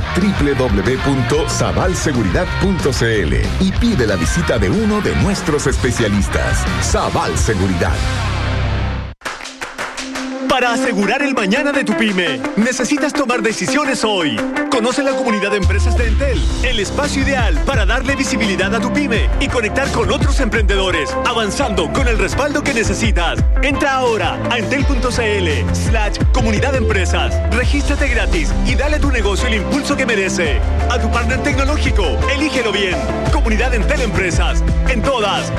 www.sabalseguridad.cl y pide la visita de uno de nuestros especialistas. Sabal Seguridad. Para asegurar el mañana de tu pyme, necesitas tomar decisiones hoy. Conoce la comunidad de empresas de Entel, el espacio ideal para darle visibilidad a tu pyme y conectar con otros emprendedores, avanzando con el respaldo que necesitas. Entra ahora a entel.cl/comunidad de empresas. Regístrate gratis y dale a tu negocio el impulso que merece. A tu partner tecnológico, elígelo bien. Comunidad Entel Empresas. En todas.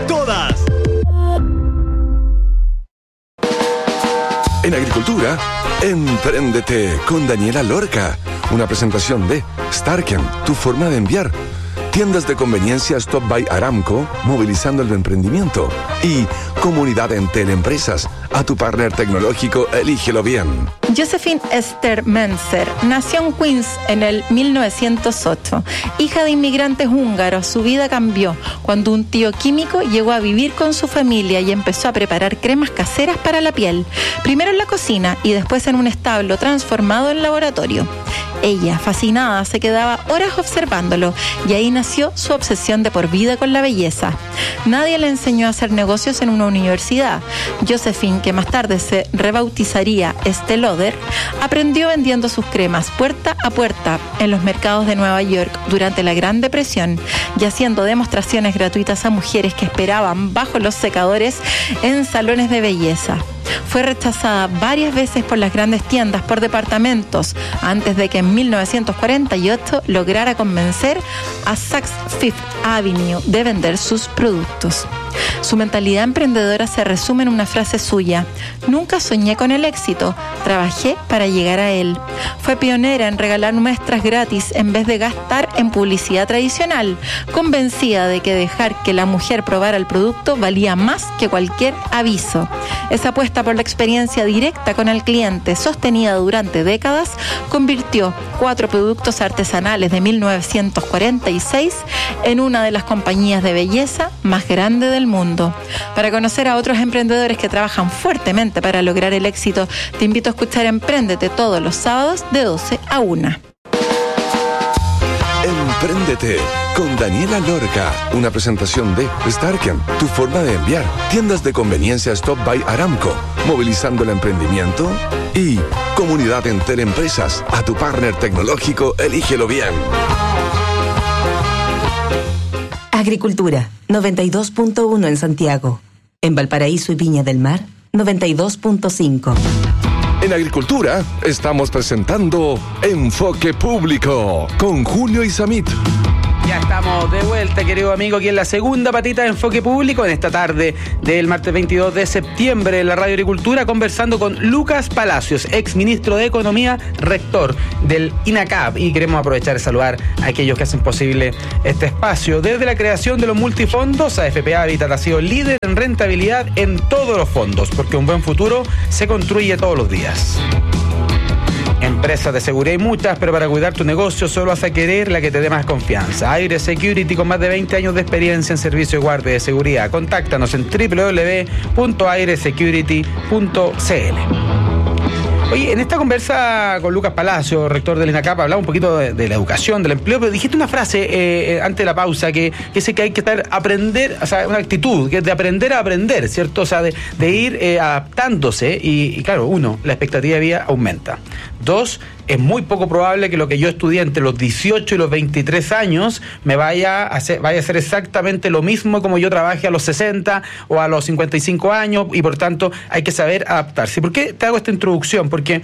En agricultura, empréndete con Daniela Lorca. Una presentación de Starken, tu forma de enviar. Tiendas de conveniencia Stop by Aramco, movilizando el emprendimiento. Y Comunidad Entel Empresas, a tu partner tecnológico, elígelo bien. Josephine Esther Menzer nació en Queens en el 1908. Hija de inmigrantes húngaros, su vida cambió cuando un tío químico llegó a vivir con su familia y empezó a preparar cremas caseras para la piel. Primero en la cocina y después en un establo transformado en laboratorio. Ella, fascinada, se quedaba horas observándolo y ahí nació su obsesión de por vida con la belleza. Nadie le enseñó a hacer negocios en una universidad. Josephine, que más tarde se rebautizaría Estée Lauder, aprendió vendiendo sus cremas puerta a puerta en los mercados de Nueva York durante la Gran Depresión y haciendo demostraciones gratuitas a mujeres que esperaban bajo los secadores en salones de belleza. Fue rechazada varias veces por las grandes tiendas por departamentos, antes de que en 1948 lograra convencer a Saks Fifth Avenue de vender sus productos. Su mentalidad emprendedora se resume en una frase suya: nunca soñé con el éxito, trabajé para llegar a él. Fue pionera en regalar muestras gratis en vez de gastar en publicidad tradicional, convencida de que dejar que la mujer probara el producto valía más que cualquier aviso. Esa apuesta por la experiencia directa con el cliente, sostenida durante décadas, convirtió 4 productos artesanales de 1946 en una de las compañías de belleza más grandes del mundo. Para conocer a otros emprendedores que trabajan fuertemente para lograr el éxito, te invito a escuchar Empréndete todos los sábados de 12 a 1. Empréndete con Daniela Lorca, una presentación de Starken, tu forma de enviar, tiendas de conveniencia Stop by Aramco, movilizando el emprendimiento, y Comunidad Entel Empresas, a tu partner tecnológico, elígelo bien. Agricultura, 92.1 en Santiago. En Valparaíso y Viña del Mar, 92.5. En Agricultura estamos presentando Enfoque Público con Julio Isamit. Ya estamos de vuelta, querido amigo, aquí en la segunda patita de Enfoque Público, en esta tarde del martes 22 de septiembre en la Radio Agricultura, conversando con Lucas Palacios, ex ministro de Economía, rector del INACAP, y queremos aprovechar de saludar a aquellos que hacen posible este espacio. Desde la creación de los multifondos, AFP Habitat ha sido líder en rentabilidad en todos los fondos, porque un buen futuro se construye todos los días. Empresas de seguridad hay muchas, pero para cuidar tu negocio solo vas a querer la que te dé más confianza. Aire Security, con más de 20 años de experiencia en servicio de guardia de seguridad. Contáctanos en www.airesecurity.cl. Oye, en esta conversa con Lucas Palacio, rector del INACAP, hablaba un poquito de la educación, del empleo, pero dijiste una frase antes de la pausa que dice que hay que aprender, o sea, una actitud, que es de aprender a aprender, ¿cierto? O sea, de ir adaptándose y claro, 1, la expectativa de vida aumenta. 2, es muy poco probable que lo que yo estudié entre los 18 y los 23 años me vaya a hacer exactamente lo mismo como yo trabaje a los 60 o a los 55 años, y por tanto hay que saber adaptarse. ¿Por qué te hago esta introducción? Porque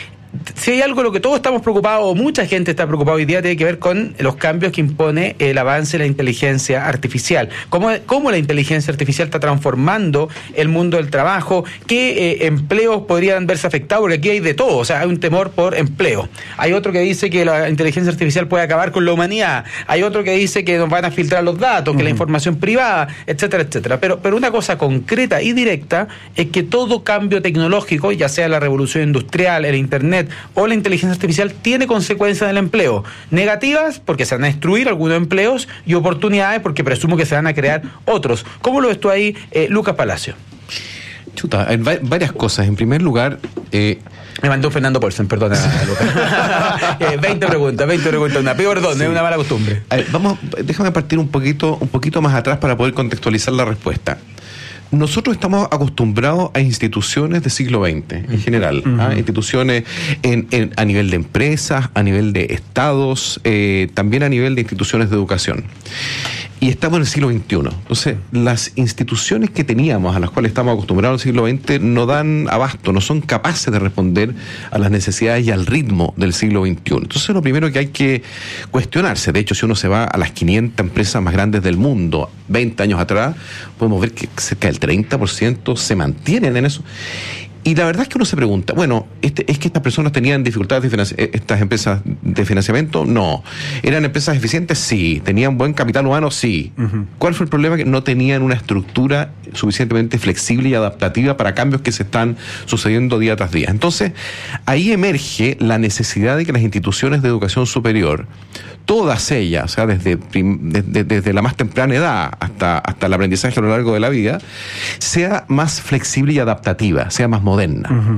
si hay algo en lo que todos estamos preocupados, o mucha gente está preocupada hoy día, tiene que ver con los cambios que impone el avance de la inteligencia artificial. Cómo la inteligencia artificial está transformando el mundo del trabajo, qué empleos podrían verse afectados, porque aquí hay de todo. O sea, hay un temor por empleo. Hay otro que dice que la inteligencia artificial puede acabar con la humanidad. Hay otro que dice que nos van a filtrar los datos, que la información privada, etcétera, etcétera. Pero una cosa concreta y directa es que todo cambio tecnológico, ya sea la revolución industrial, el internet o la inteligencia artificial, tiene consecuencias en el empleo. Negativas, porque se van a destruir algunos empleos, y oportunidades, porque presumo que se van a crear otros. ¿Cómo lo ves tú ahí, Lucas Palacio? Chuta, hay varias cosas. En primer lugar, me mandó Fernando Paulsen, perdona, Lucas. 20 preguntas, una peor don, sí. Es una mala costumbre. Déjame partir un poquito más atrás para poder contextualizar la respuesta. Nosotros estamos acostumbrados a instituciones del siglo XX, en general, instituciones a nivel de empresas, a nivel de estados, también a nivel de instituciones de educación. Y estamos en el siglo XXI. Entonces, las instituciones que teníamos, a las cuales estamos acostumbrados en el siglo XX, no dan abasto, no son capaces de responder a las necesidades y al ritmo del siglo XXI. Entonces, lo primero que hay que cuestionarse, de hecho, si uno se va a las 500 empresas más grandes del mundo, 20 años atrás, podemos ver que cerca del 30% se mantienen en eso. Y la verdad es que uno se pregunta, bueno, ¿es que estas personas tenían dificultades estas empresas de financiamiento? No. ¿Eran empresas eficientes? Sí. ¿Tenían buen capital humano? Sí. ¿Cuál fue el problema? Que no tenían una estructura suficientemente flexible y adaptativa para cambios que se están sucediendo día tras día. Entonces, ahí emerge la necesidad de que las instituciones de educación superior, todas ellas, o sea, desde la más temprana edad hasta el aprendizaje a lo largo de la vida, sea más flexible y adaptativa, sea más moderna.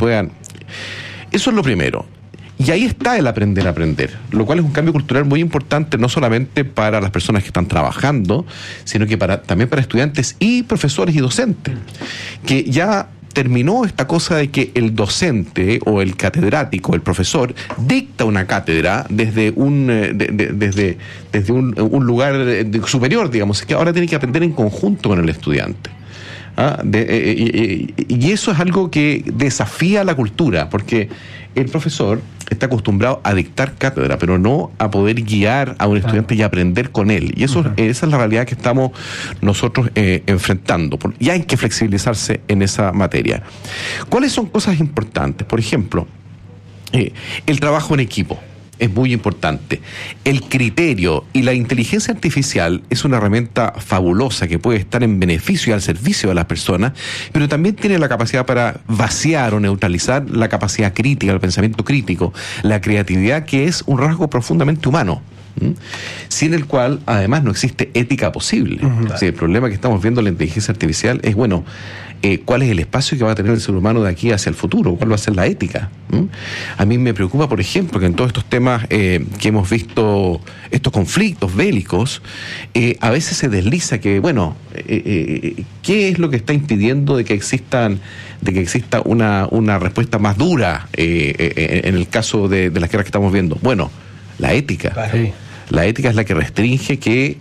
Eso es lo primero. Y ahí está el aprender a aprender, lo cual es un cambio cultural muy importante, no solamente para las personas que están trabajando, sino que también para estudiantes y profesores y docentes, que ya terminó esta cosa de que el docente o el catedrático, el profesor, dicta una cátedra desde un lugar superior, digamos, que ahora tiene que aprender en conjunto con el estudiante. Y eso es algo que desafía la cultura, porque el profesor está acostumbrado a dictar cátedra, pero no a poder guiar a un estudiante y aprender con él. Y eso, esa es la realidad que estamos nosotros enfrentando. Y hay que flexibilizarse en esa materia. ¿Cuáles son cosas importantes? Por ejemplo, el trabajo en equipo. Es muy importante. El criterio y la inteligencia artificial es una herramienta fabulosa que puede estar en beneficio y al servicio de las personas, pero también tiene la capacidad para vaciar o neutralizar la capacidad crítica, el pensamiento crítico, la creatividad, que es un rasgo profundamente humano, sin el cual además no existe ética posible. O sea, el problema que estamos viendo en la inteligencia artificial es, bueno, cuál es el espacio que va a tener el ser humano de aquí hacia el futuro, cuál va a ser la ética. A mí me preocupa, por ejemplo, que en todos estos temas que hemos visto, estos conflictos bélicos, a veces se desliza que, bueno, ¿qué es lo que está impidiendo de que exista una respuesta más dura en el caso de las guerras que estamos viendo? Bueno, la ética. Claro. La ética es la que restringe que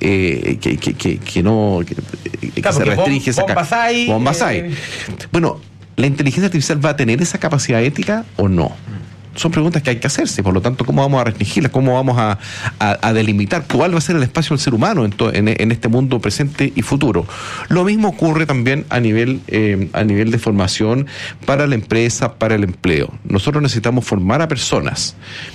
se restringe esa Bombasay. Bueno, ¿la inteligencia artificial va a tener esa capacidad ética o no? Son preguntas que hay que hacerse. Por lo tanto, ¿cómo vamos a restringirlas? ¿Cómo vamos a delimitar cuál va a ser el espacio del ser humano en este mundo presente y futuro? Lo mismo ocurre también a nivel de formación para la empresa, para el empleo. Nosotros necesitamos formar a personas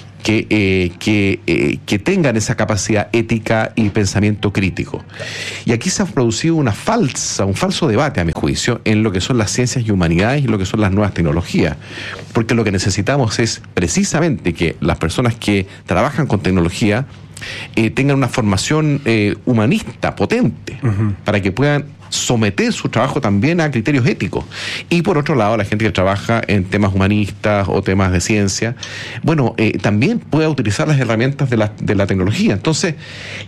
que tengan esa capacidad ética y pensamiento crítico. Y aquí se ha producido un falso debate, a mi juicio, en lo que son las ciencias y humanidades y lo que son las nuevas tecnologías. Porque lo que necesitamos es precisamente que las personas que trabajan con tecnología tengan una formación humanista potente, para que puedan someter su trabajo también a criterios éticos. Y por otro lado, la gente que trabaja en temas humanistas o temas de ciencia, bueno, también pueda utilizar las herramientas de la tecnología. Entonces,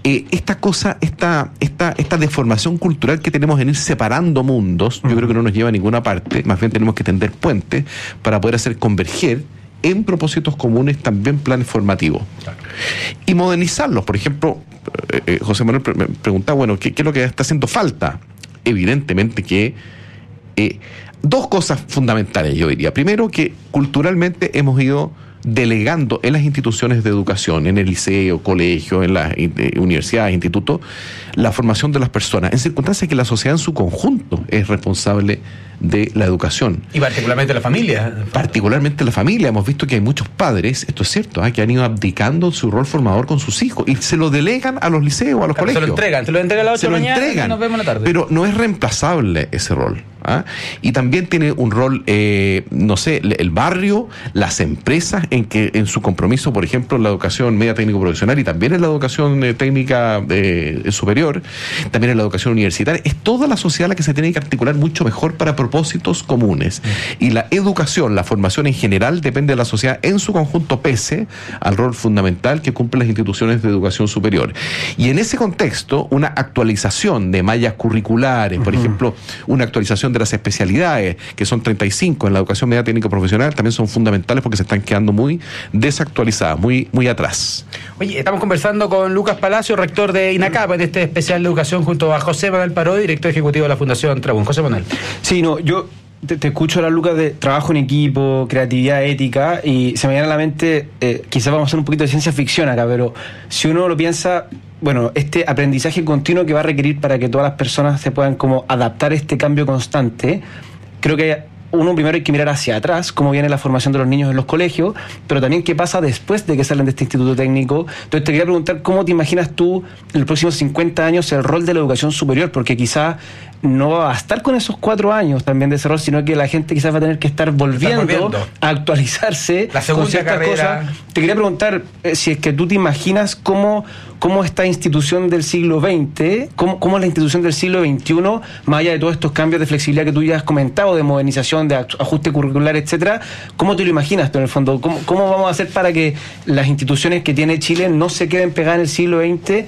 esta deformación cultural que tenemos en ir separando mundos, yo creo que no nos lleva a ninguna parte. Más bien tenemos que tender puentes para poder hacer converger en propósitos comunes también planes formativos. Claro. Y modernizarlos. Por ejemplo, José Manuel me preguntaba, bueno, ¿qué es lo que está haciendo falta? Evidentemente que dos cosas fundamentales, yo diría. Primero, que culturalmente hemos ido delegando en las instituciones de educación, en el liceo, colegio, en las universidades, institutos, la formación de las personas, en circunstancias que la sociedad en su conjunto es responsable de la educación. Y particularmente la familia. Particularmente la familia. Hemos visto que hay muchos padres, esto es cierto, que han ido abdicando su rol formador con sus hijos y se lo delegan a los liceos, a los colegios. Se lo entregan a las 8 de la mañana y nos vemos en la tarde. Pero no es reemplazable ese rol. Y también tiene un rol, no sé, el barrio, las empresas, en su compromiso, por ejemplo, en la educación media técnico profesional y también en la educación técnica superior, también en la educación universitaria. Es toda la sociedad la que se tiene que articular mucho mejor para propósitos comunes. Y la educación, la formación en general, depende de la sociedad en su conjunto, pese al rol fundamental que cumplen las instituciones de educación superior. Y en ese contexto, una actualización de mallas curriculares, por ejemplo, una actualización de las especialidades, que son 35 en la educación media técnico profesional, también son fundamentales porque se están quedando muy desactualizadas, muy atrás. Oye, estamos conversando con Lucas Palacio, rector de INACAP, en este especial de educación, junto a José Manuel Parodi, director ejecutivo de la Fundación Trabún. José Manuel. Sí, no, yo te escucho hablar, Lucas, de trabajo en equipo, creatividad, ética, y se me viene a la mente, quizás vamos a hacer un poquito de ciencia ficción acá, pero si uno lo piensa, bueno, este aprendizaje continuo que va a requerir para que todas las personas se puedan como adaptar a este cambio constante, creo que uno primero hay que mirar hacia atrás, cómo viene la formación de los niños en los colegios, pero también qué pasa después de que salen de este instituto técnico. Entonces te quería preguntar, ¿cómo te imaginas tú en los próximos 50 años el rol de la educación superior? Porque quizás no va a estar con esos 4 años también de ese rol, sino que la gente quizás va a tener que estar volviendo a actualizarse la segunda con ciertas carrera. Cosas. Te quería preguntar si es que tú te imaginas cómo esta institución del siglo XX, cómo es la institución del siglo XXI, más allá de todos estos cambios de flexibilidad que tú ya has comentado, de modernización, de ajuste curricular, etcétera, ¿cómo te lo imaginas tú en el fondo? ¿Cómo vamos a hacer para que las instituciones que tiene Chile no se queden pegadas en el siglo XX?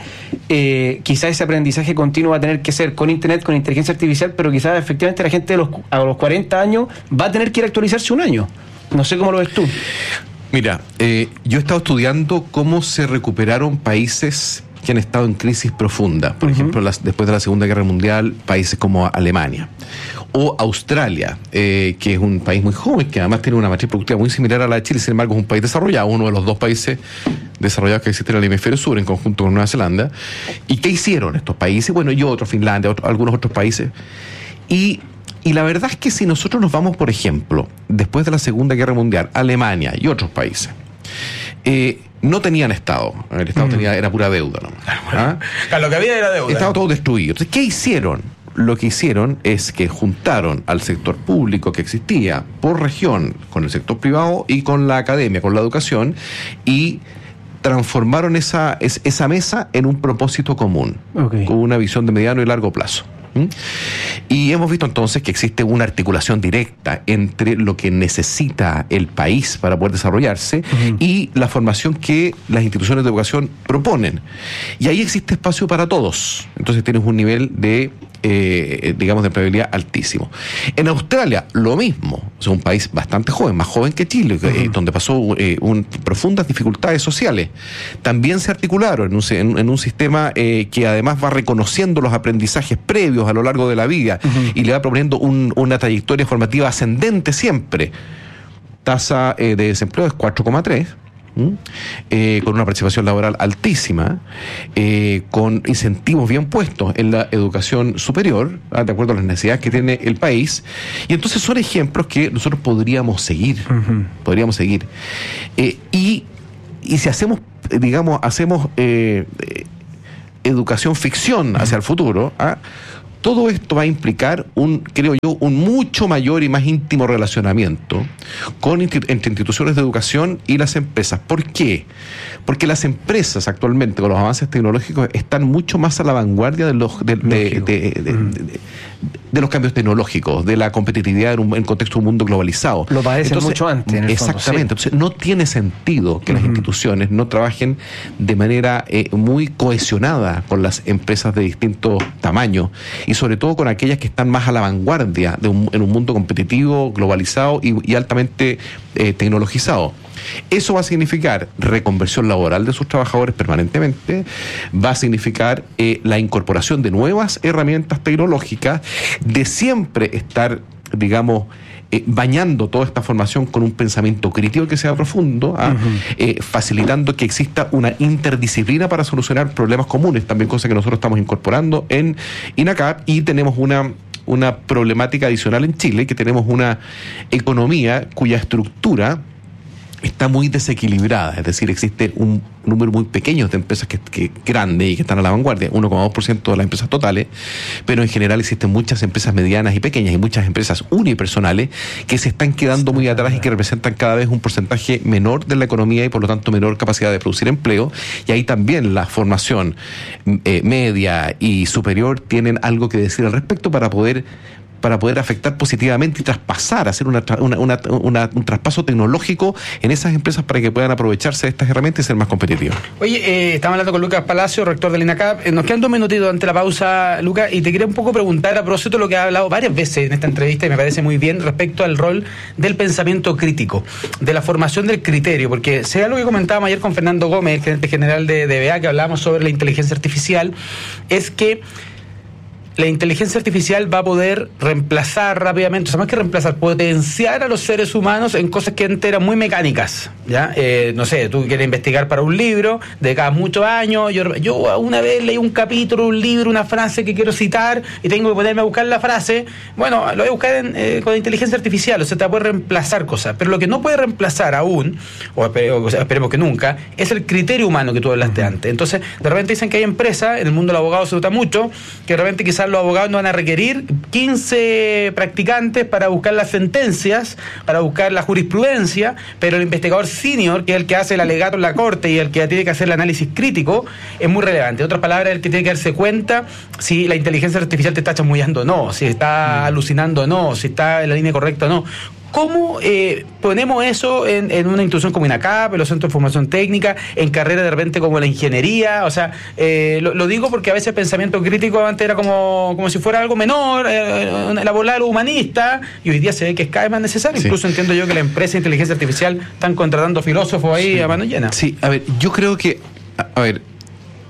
Quizás ese aprendizaje continuo va a tener que ser con internet, con inteligencia artificial, pero quizás efectivamente la gente a los 40 años va a tener que ir a actualizarse un año. No sé cómo lo ves tú. Mira, yo he estado estudiando cómo se recuperaron países que han estado en crisis profunda. Por ejemplo, después de la Segunda Guerra Mundial, países como Alemania. o Australia, que es un país muy joven, que además tiene una matriz productiva muy similar a la de Chile, sin embargo es un país desarrollado, uno de los 2 países desarrollados que existen en el hemisferio sur, en conjunto con Nueva Zelanda. ¿Y qué hicieron estos países? Bueno, y otros, Finlandia, algunos otros países. Y la verdad es que si nosotros nos vamos, por ejemplo, después de la Segunda Guerra Mundial, Alemania y otros países, no tenían Estado. El Estado era pura deuda, ¿no? Lo que había era deuda. Estaba todo destruido. Entonces, ¿qué hicieron? Lo que hicieron es que juntaron al sector público que existía por región con el sector privado y con la academia, con la educación, y transformaron esa mesa en un propósito común, con una visión de mediano y largo plazo. Y hemos visto entonces que existe una articulación directa entre lo que necesita el país para poder desarrollarse y la formación que las instituciones de educación proponen. Y ahí existe espacio para todos. Entonces tienes un nivel de digamos de empleabilidad altísimo. En Australia lo mismo, es un país bastante joven, más joven que Chile, donde pasó profundas dificultades sociales. También se articularon en un sistema que además va reconociendo los aprendizajes previos a lo largo de la vida y le va proponiendo una trayectoria formativa ascendente siempre. Tasa de desempleo es 4,3. Con una participación laboral altísima, con incentivos bien puestos en la educación superior, de acuerdo a las necesidades que tiene el país. Y entonces son ejemplos que nosotros podríamos seguir. Y si hacemos, digamos, educación ficción hacia el futuro, todo esto va a implicar creo yo, un mucho mayor y más íntimo relacionamiento entre instituciones de educación y las empresas. ¿Por qué? Porque las empresas actualmente, con los avances tecnológicos, están mucho más a la vanguardia de los cambios tecnológicos, de la competitividad en el contexto de un mundo globalizado. Lo padecen mucho antes, en el exactamente. Fondo, sí. Entonces, no tiene sentido que las instituciones no trabajen de manera muy cohesionada con las empresas de distintos tamaños y sobre todo con aquellas que están más a la vanguardia en un mundo competitivo, globalizado y altamente tecnologizado. Eso va a significar reconversión laboral de sus trabajadores permanentemente, va a significar la incorporación de nuevas herramientas tecnológicas, de siempre estar, digamos, bañando toda esta formación con un pensamiento crítico que sea profundo, facilitando que exista una interdisciplina para solucionar problemas comunes, también cosa que nosotros estamos incorporando en INACAP, y tenemos una problemática adicional en Chile, que tenemos una economía cuya estructura está muy desequilibrada, es decir, existe un número muy pequeño de empresas que grandes y que están a la vanguardia, 1,2% de las empresas totales, pero en general existen muchas empresas medianas y pequeñas y muchas empresas unipersonales que se están quedando muy atrás y que representan cada vez un porcentaje menor de la economía y por lo tanto menor capacidad de producir empleo, y ahí también la formación media y superior tienen algo que decir al respecto para poder afectar positivamente y traspasar, hacer un traspaso tecnológico en esas empresas para que puedan aprovecharse de estas herramientas y ser más competitivos. Oye, estamos hablando con Lucas Palacio, rector del INACAP. Nos quedan 2 minutitos ante la pausa, Lucas, y te quería un poco preguntar a propósito de lo que ha hablado varias veces en esta entrevista y me parece muy bien respecto al rol del pensamiento crítico, de la formación del criterio, porque sea lo que comentábamos ayer con Fernando Gómez, el gerente general de DBA, que hablábamos sobre la inteligencia artificial, es que la inteligencia artificial va a poder reemplazar rápidamente, o sea, más que reemplazar, potenciar a los seres humanos en cosas que antes eran muy mecánicas, ¿ya? No sé, tú quieres investigar para un libro, de cada muchos años, yo una vez leí un capítulo, un libro, una frase que quiero citar y tengo que ponerme a buscar la frase, bueno, lo voy a buscar con inteligencia artificial, o sea, te va a poder reemplazar cosas, pero lo que no puede reemplazar aún, o esperemos que nunca, es el criterio humano que tú hablaste antes. Entonces, de repente dicen que hay empresas, en el mundo de los abogados se nota mucho, que de repente quizás los abogados no van a requerir 15 practicantes para buscar las sentencias, para buscar la jurisprudencia, pero el investigador senior, que es el que hace el alegato en la corte y el que tiene que hacer el análisis crítico, es muy relevante. En otras palabras, el que tiene que darse cuenta si la inteligencia artificial te está chamullando o no, si está alucinando o no, si está en la línea correcta o no. ¿Cómo ponemos eso en una institución como INACAP, en los centros de formación técnica, en carreras de repente como la ingeniería? O sea, lo digo porque a veces el pensamiento crítico antes era como si fuera algo menor, la bola de lo humanista, y hoy día se ve que es cada vez más necesario. Sí. Incluso entiendo yo que la empresa de inteligencia artificial están contratando filósofos ahí a mano llena. Sí, a ver, yo creo que,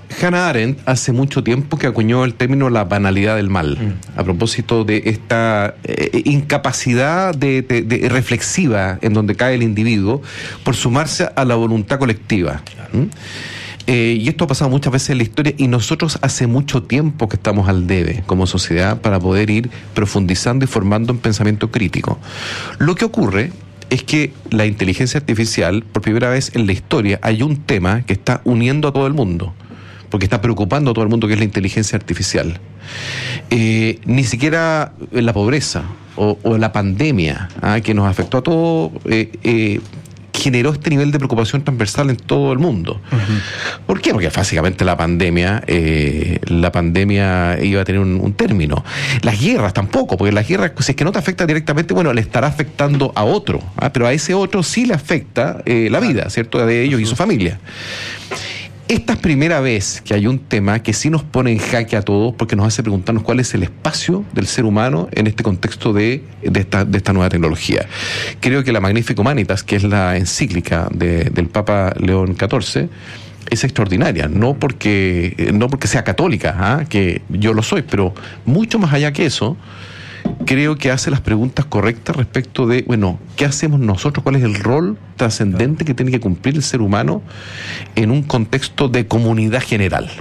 Hannah Arendt hace mucho tiempo que acuñó el término la banalidad del mal, a propósito de esta incapacidad de reflexiva en donde cae el individuo por sumarse a la voluntad colectiva. Y esto ha pasado muchas veces en la historia y nosotros hace mucho tiempo que estamos al debe como sociedad para poder ir profundizando y formando un pensamiento crítico. Lo que ocurre es que la inteligencia artificial, por primera vez en la historia, hay un tema que está uniendo a todo el mundo, porque está preocupando a todo el mundo, que es la inteligencia artificial. Ni siquiera la pobreza o la pandemia que nos afectó a todos generó este nivel de preocupación transversal en todo el mundo. ¿Por qué? Porque básicamente la pandemia iba a tener un término. Las guerras tampoco, porque las guerras, si es que no te afecta directamente, bueno, le estará afectando a otro, pero a ese otro sí le afecta la vida, ¿cierto?, de ellos y su familia. Esta es primera vez que hay un tema que sí nos pone en jaque a todos, porque nos hace preguntarnos cuál es el espacio del ser humano en este contexto de esta nueva tecnología. Creo que la Magnificat Humanitas, que es la encíclica del Papa León XIV, es extraordinaria, no porque sea católica, que yo lo soy, pero mucho más allá que eso, creo que hace las preguntas correctas respecto de, bueno, ¿qué hacemos nosotros? ¿Cuál es el rol trascendente que tiene que cumplir el ser humano en un contexto de comunidad general?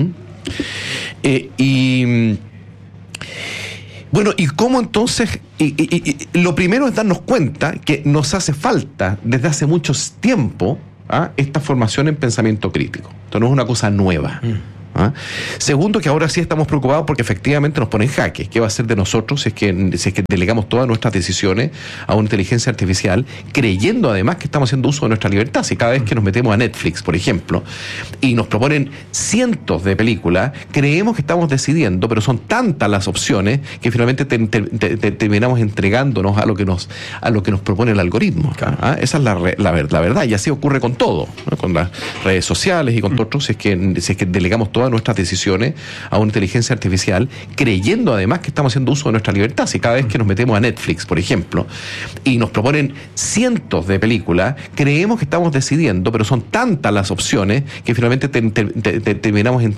Bueno, ¿y cómo entonces? Lo primero es darnos cuenta que nos hace falta desde hace mucho tiempo esta formación en pensamiento crítico. Esto no es una cosa nueva. Segundo, que ahora sí estamos preocupados porque efectivamente nos pone en jaque. ¿Qué va a ser de nosotros si es que delegamos todas nuestras decisiones a una inteligencia artificial, creyendo además que estamos haciendo uso de nuestra libertad? Si cada vez que nos metemos a Netflix, por ejemplo, y nos proponen cientos de películas, creemos que estamos decidiendo, pero son tantas las opciones que finalmente terminamos entregándonos a lo que nos propone el algoritmo. Esa es la verdad, y así ocurre con todo, ¿no? Con las redes sociales y con otros, si es que delegamos todas nuestras decisiones a una inteligencia artificial, creyendo además que estamos haciendo uso de nuestra libertad. Si cada vez que nos metemos a Netflix, por ejemplo, y nos proponen cientos de películas, creemos que estamos decidiendo, pero son tantas las opciones que finalmente terminamos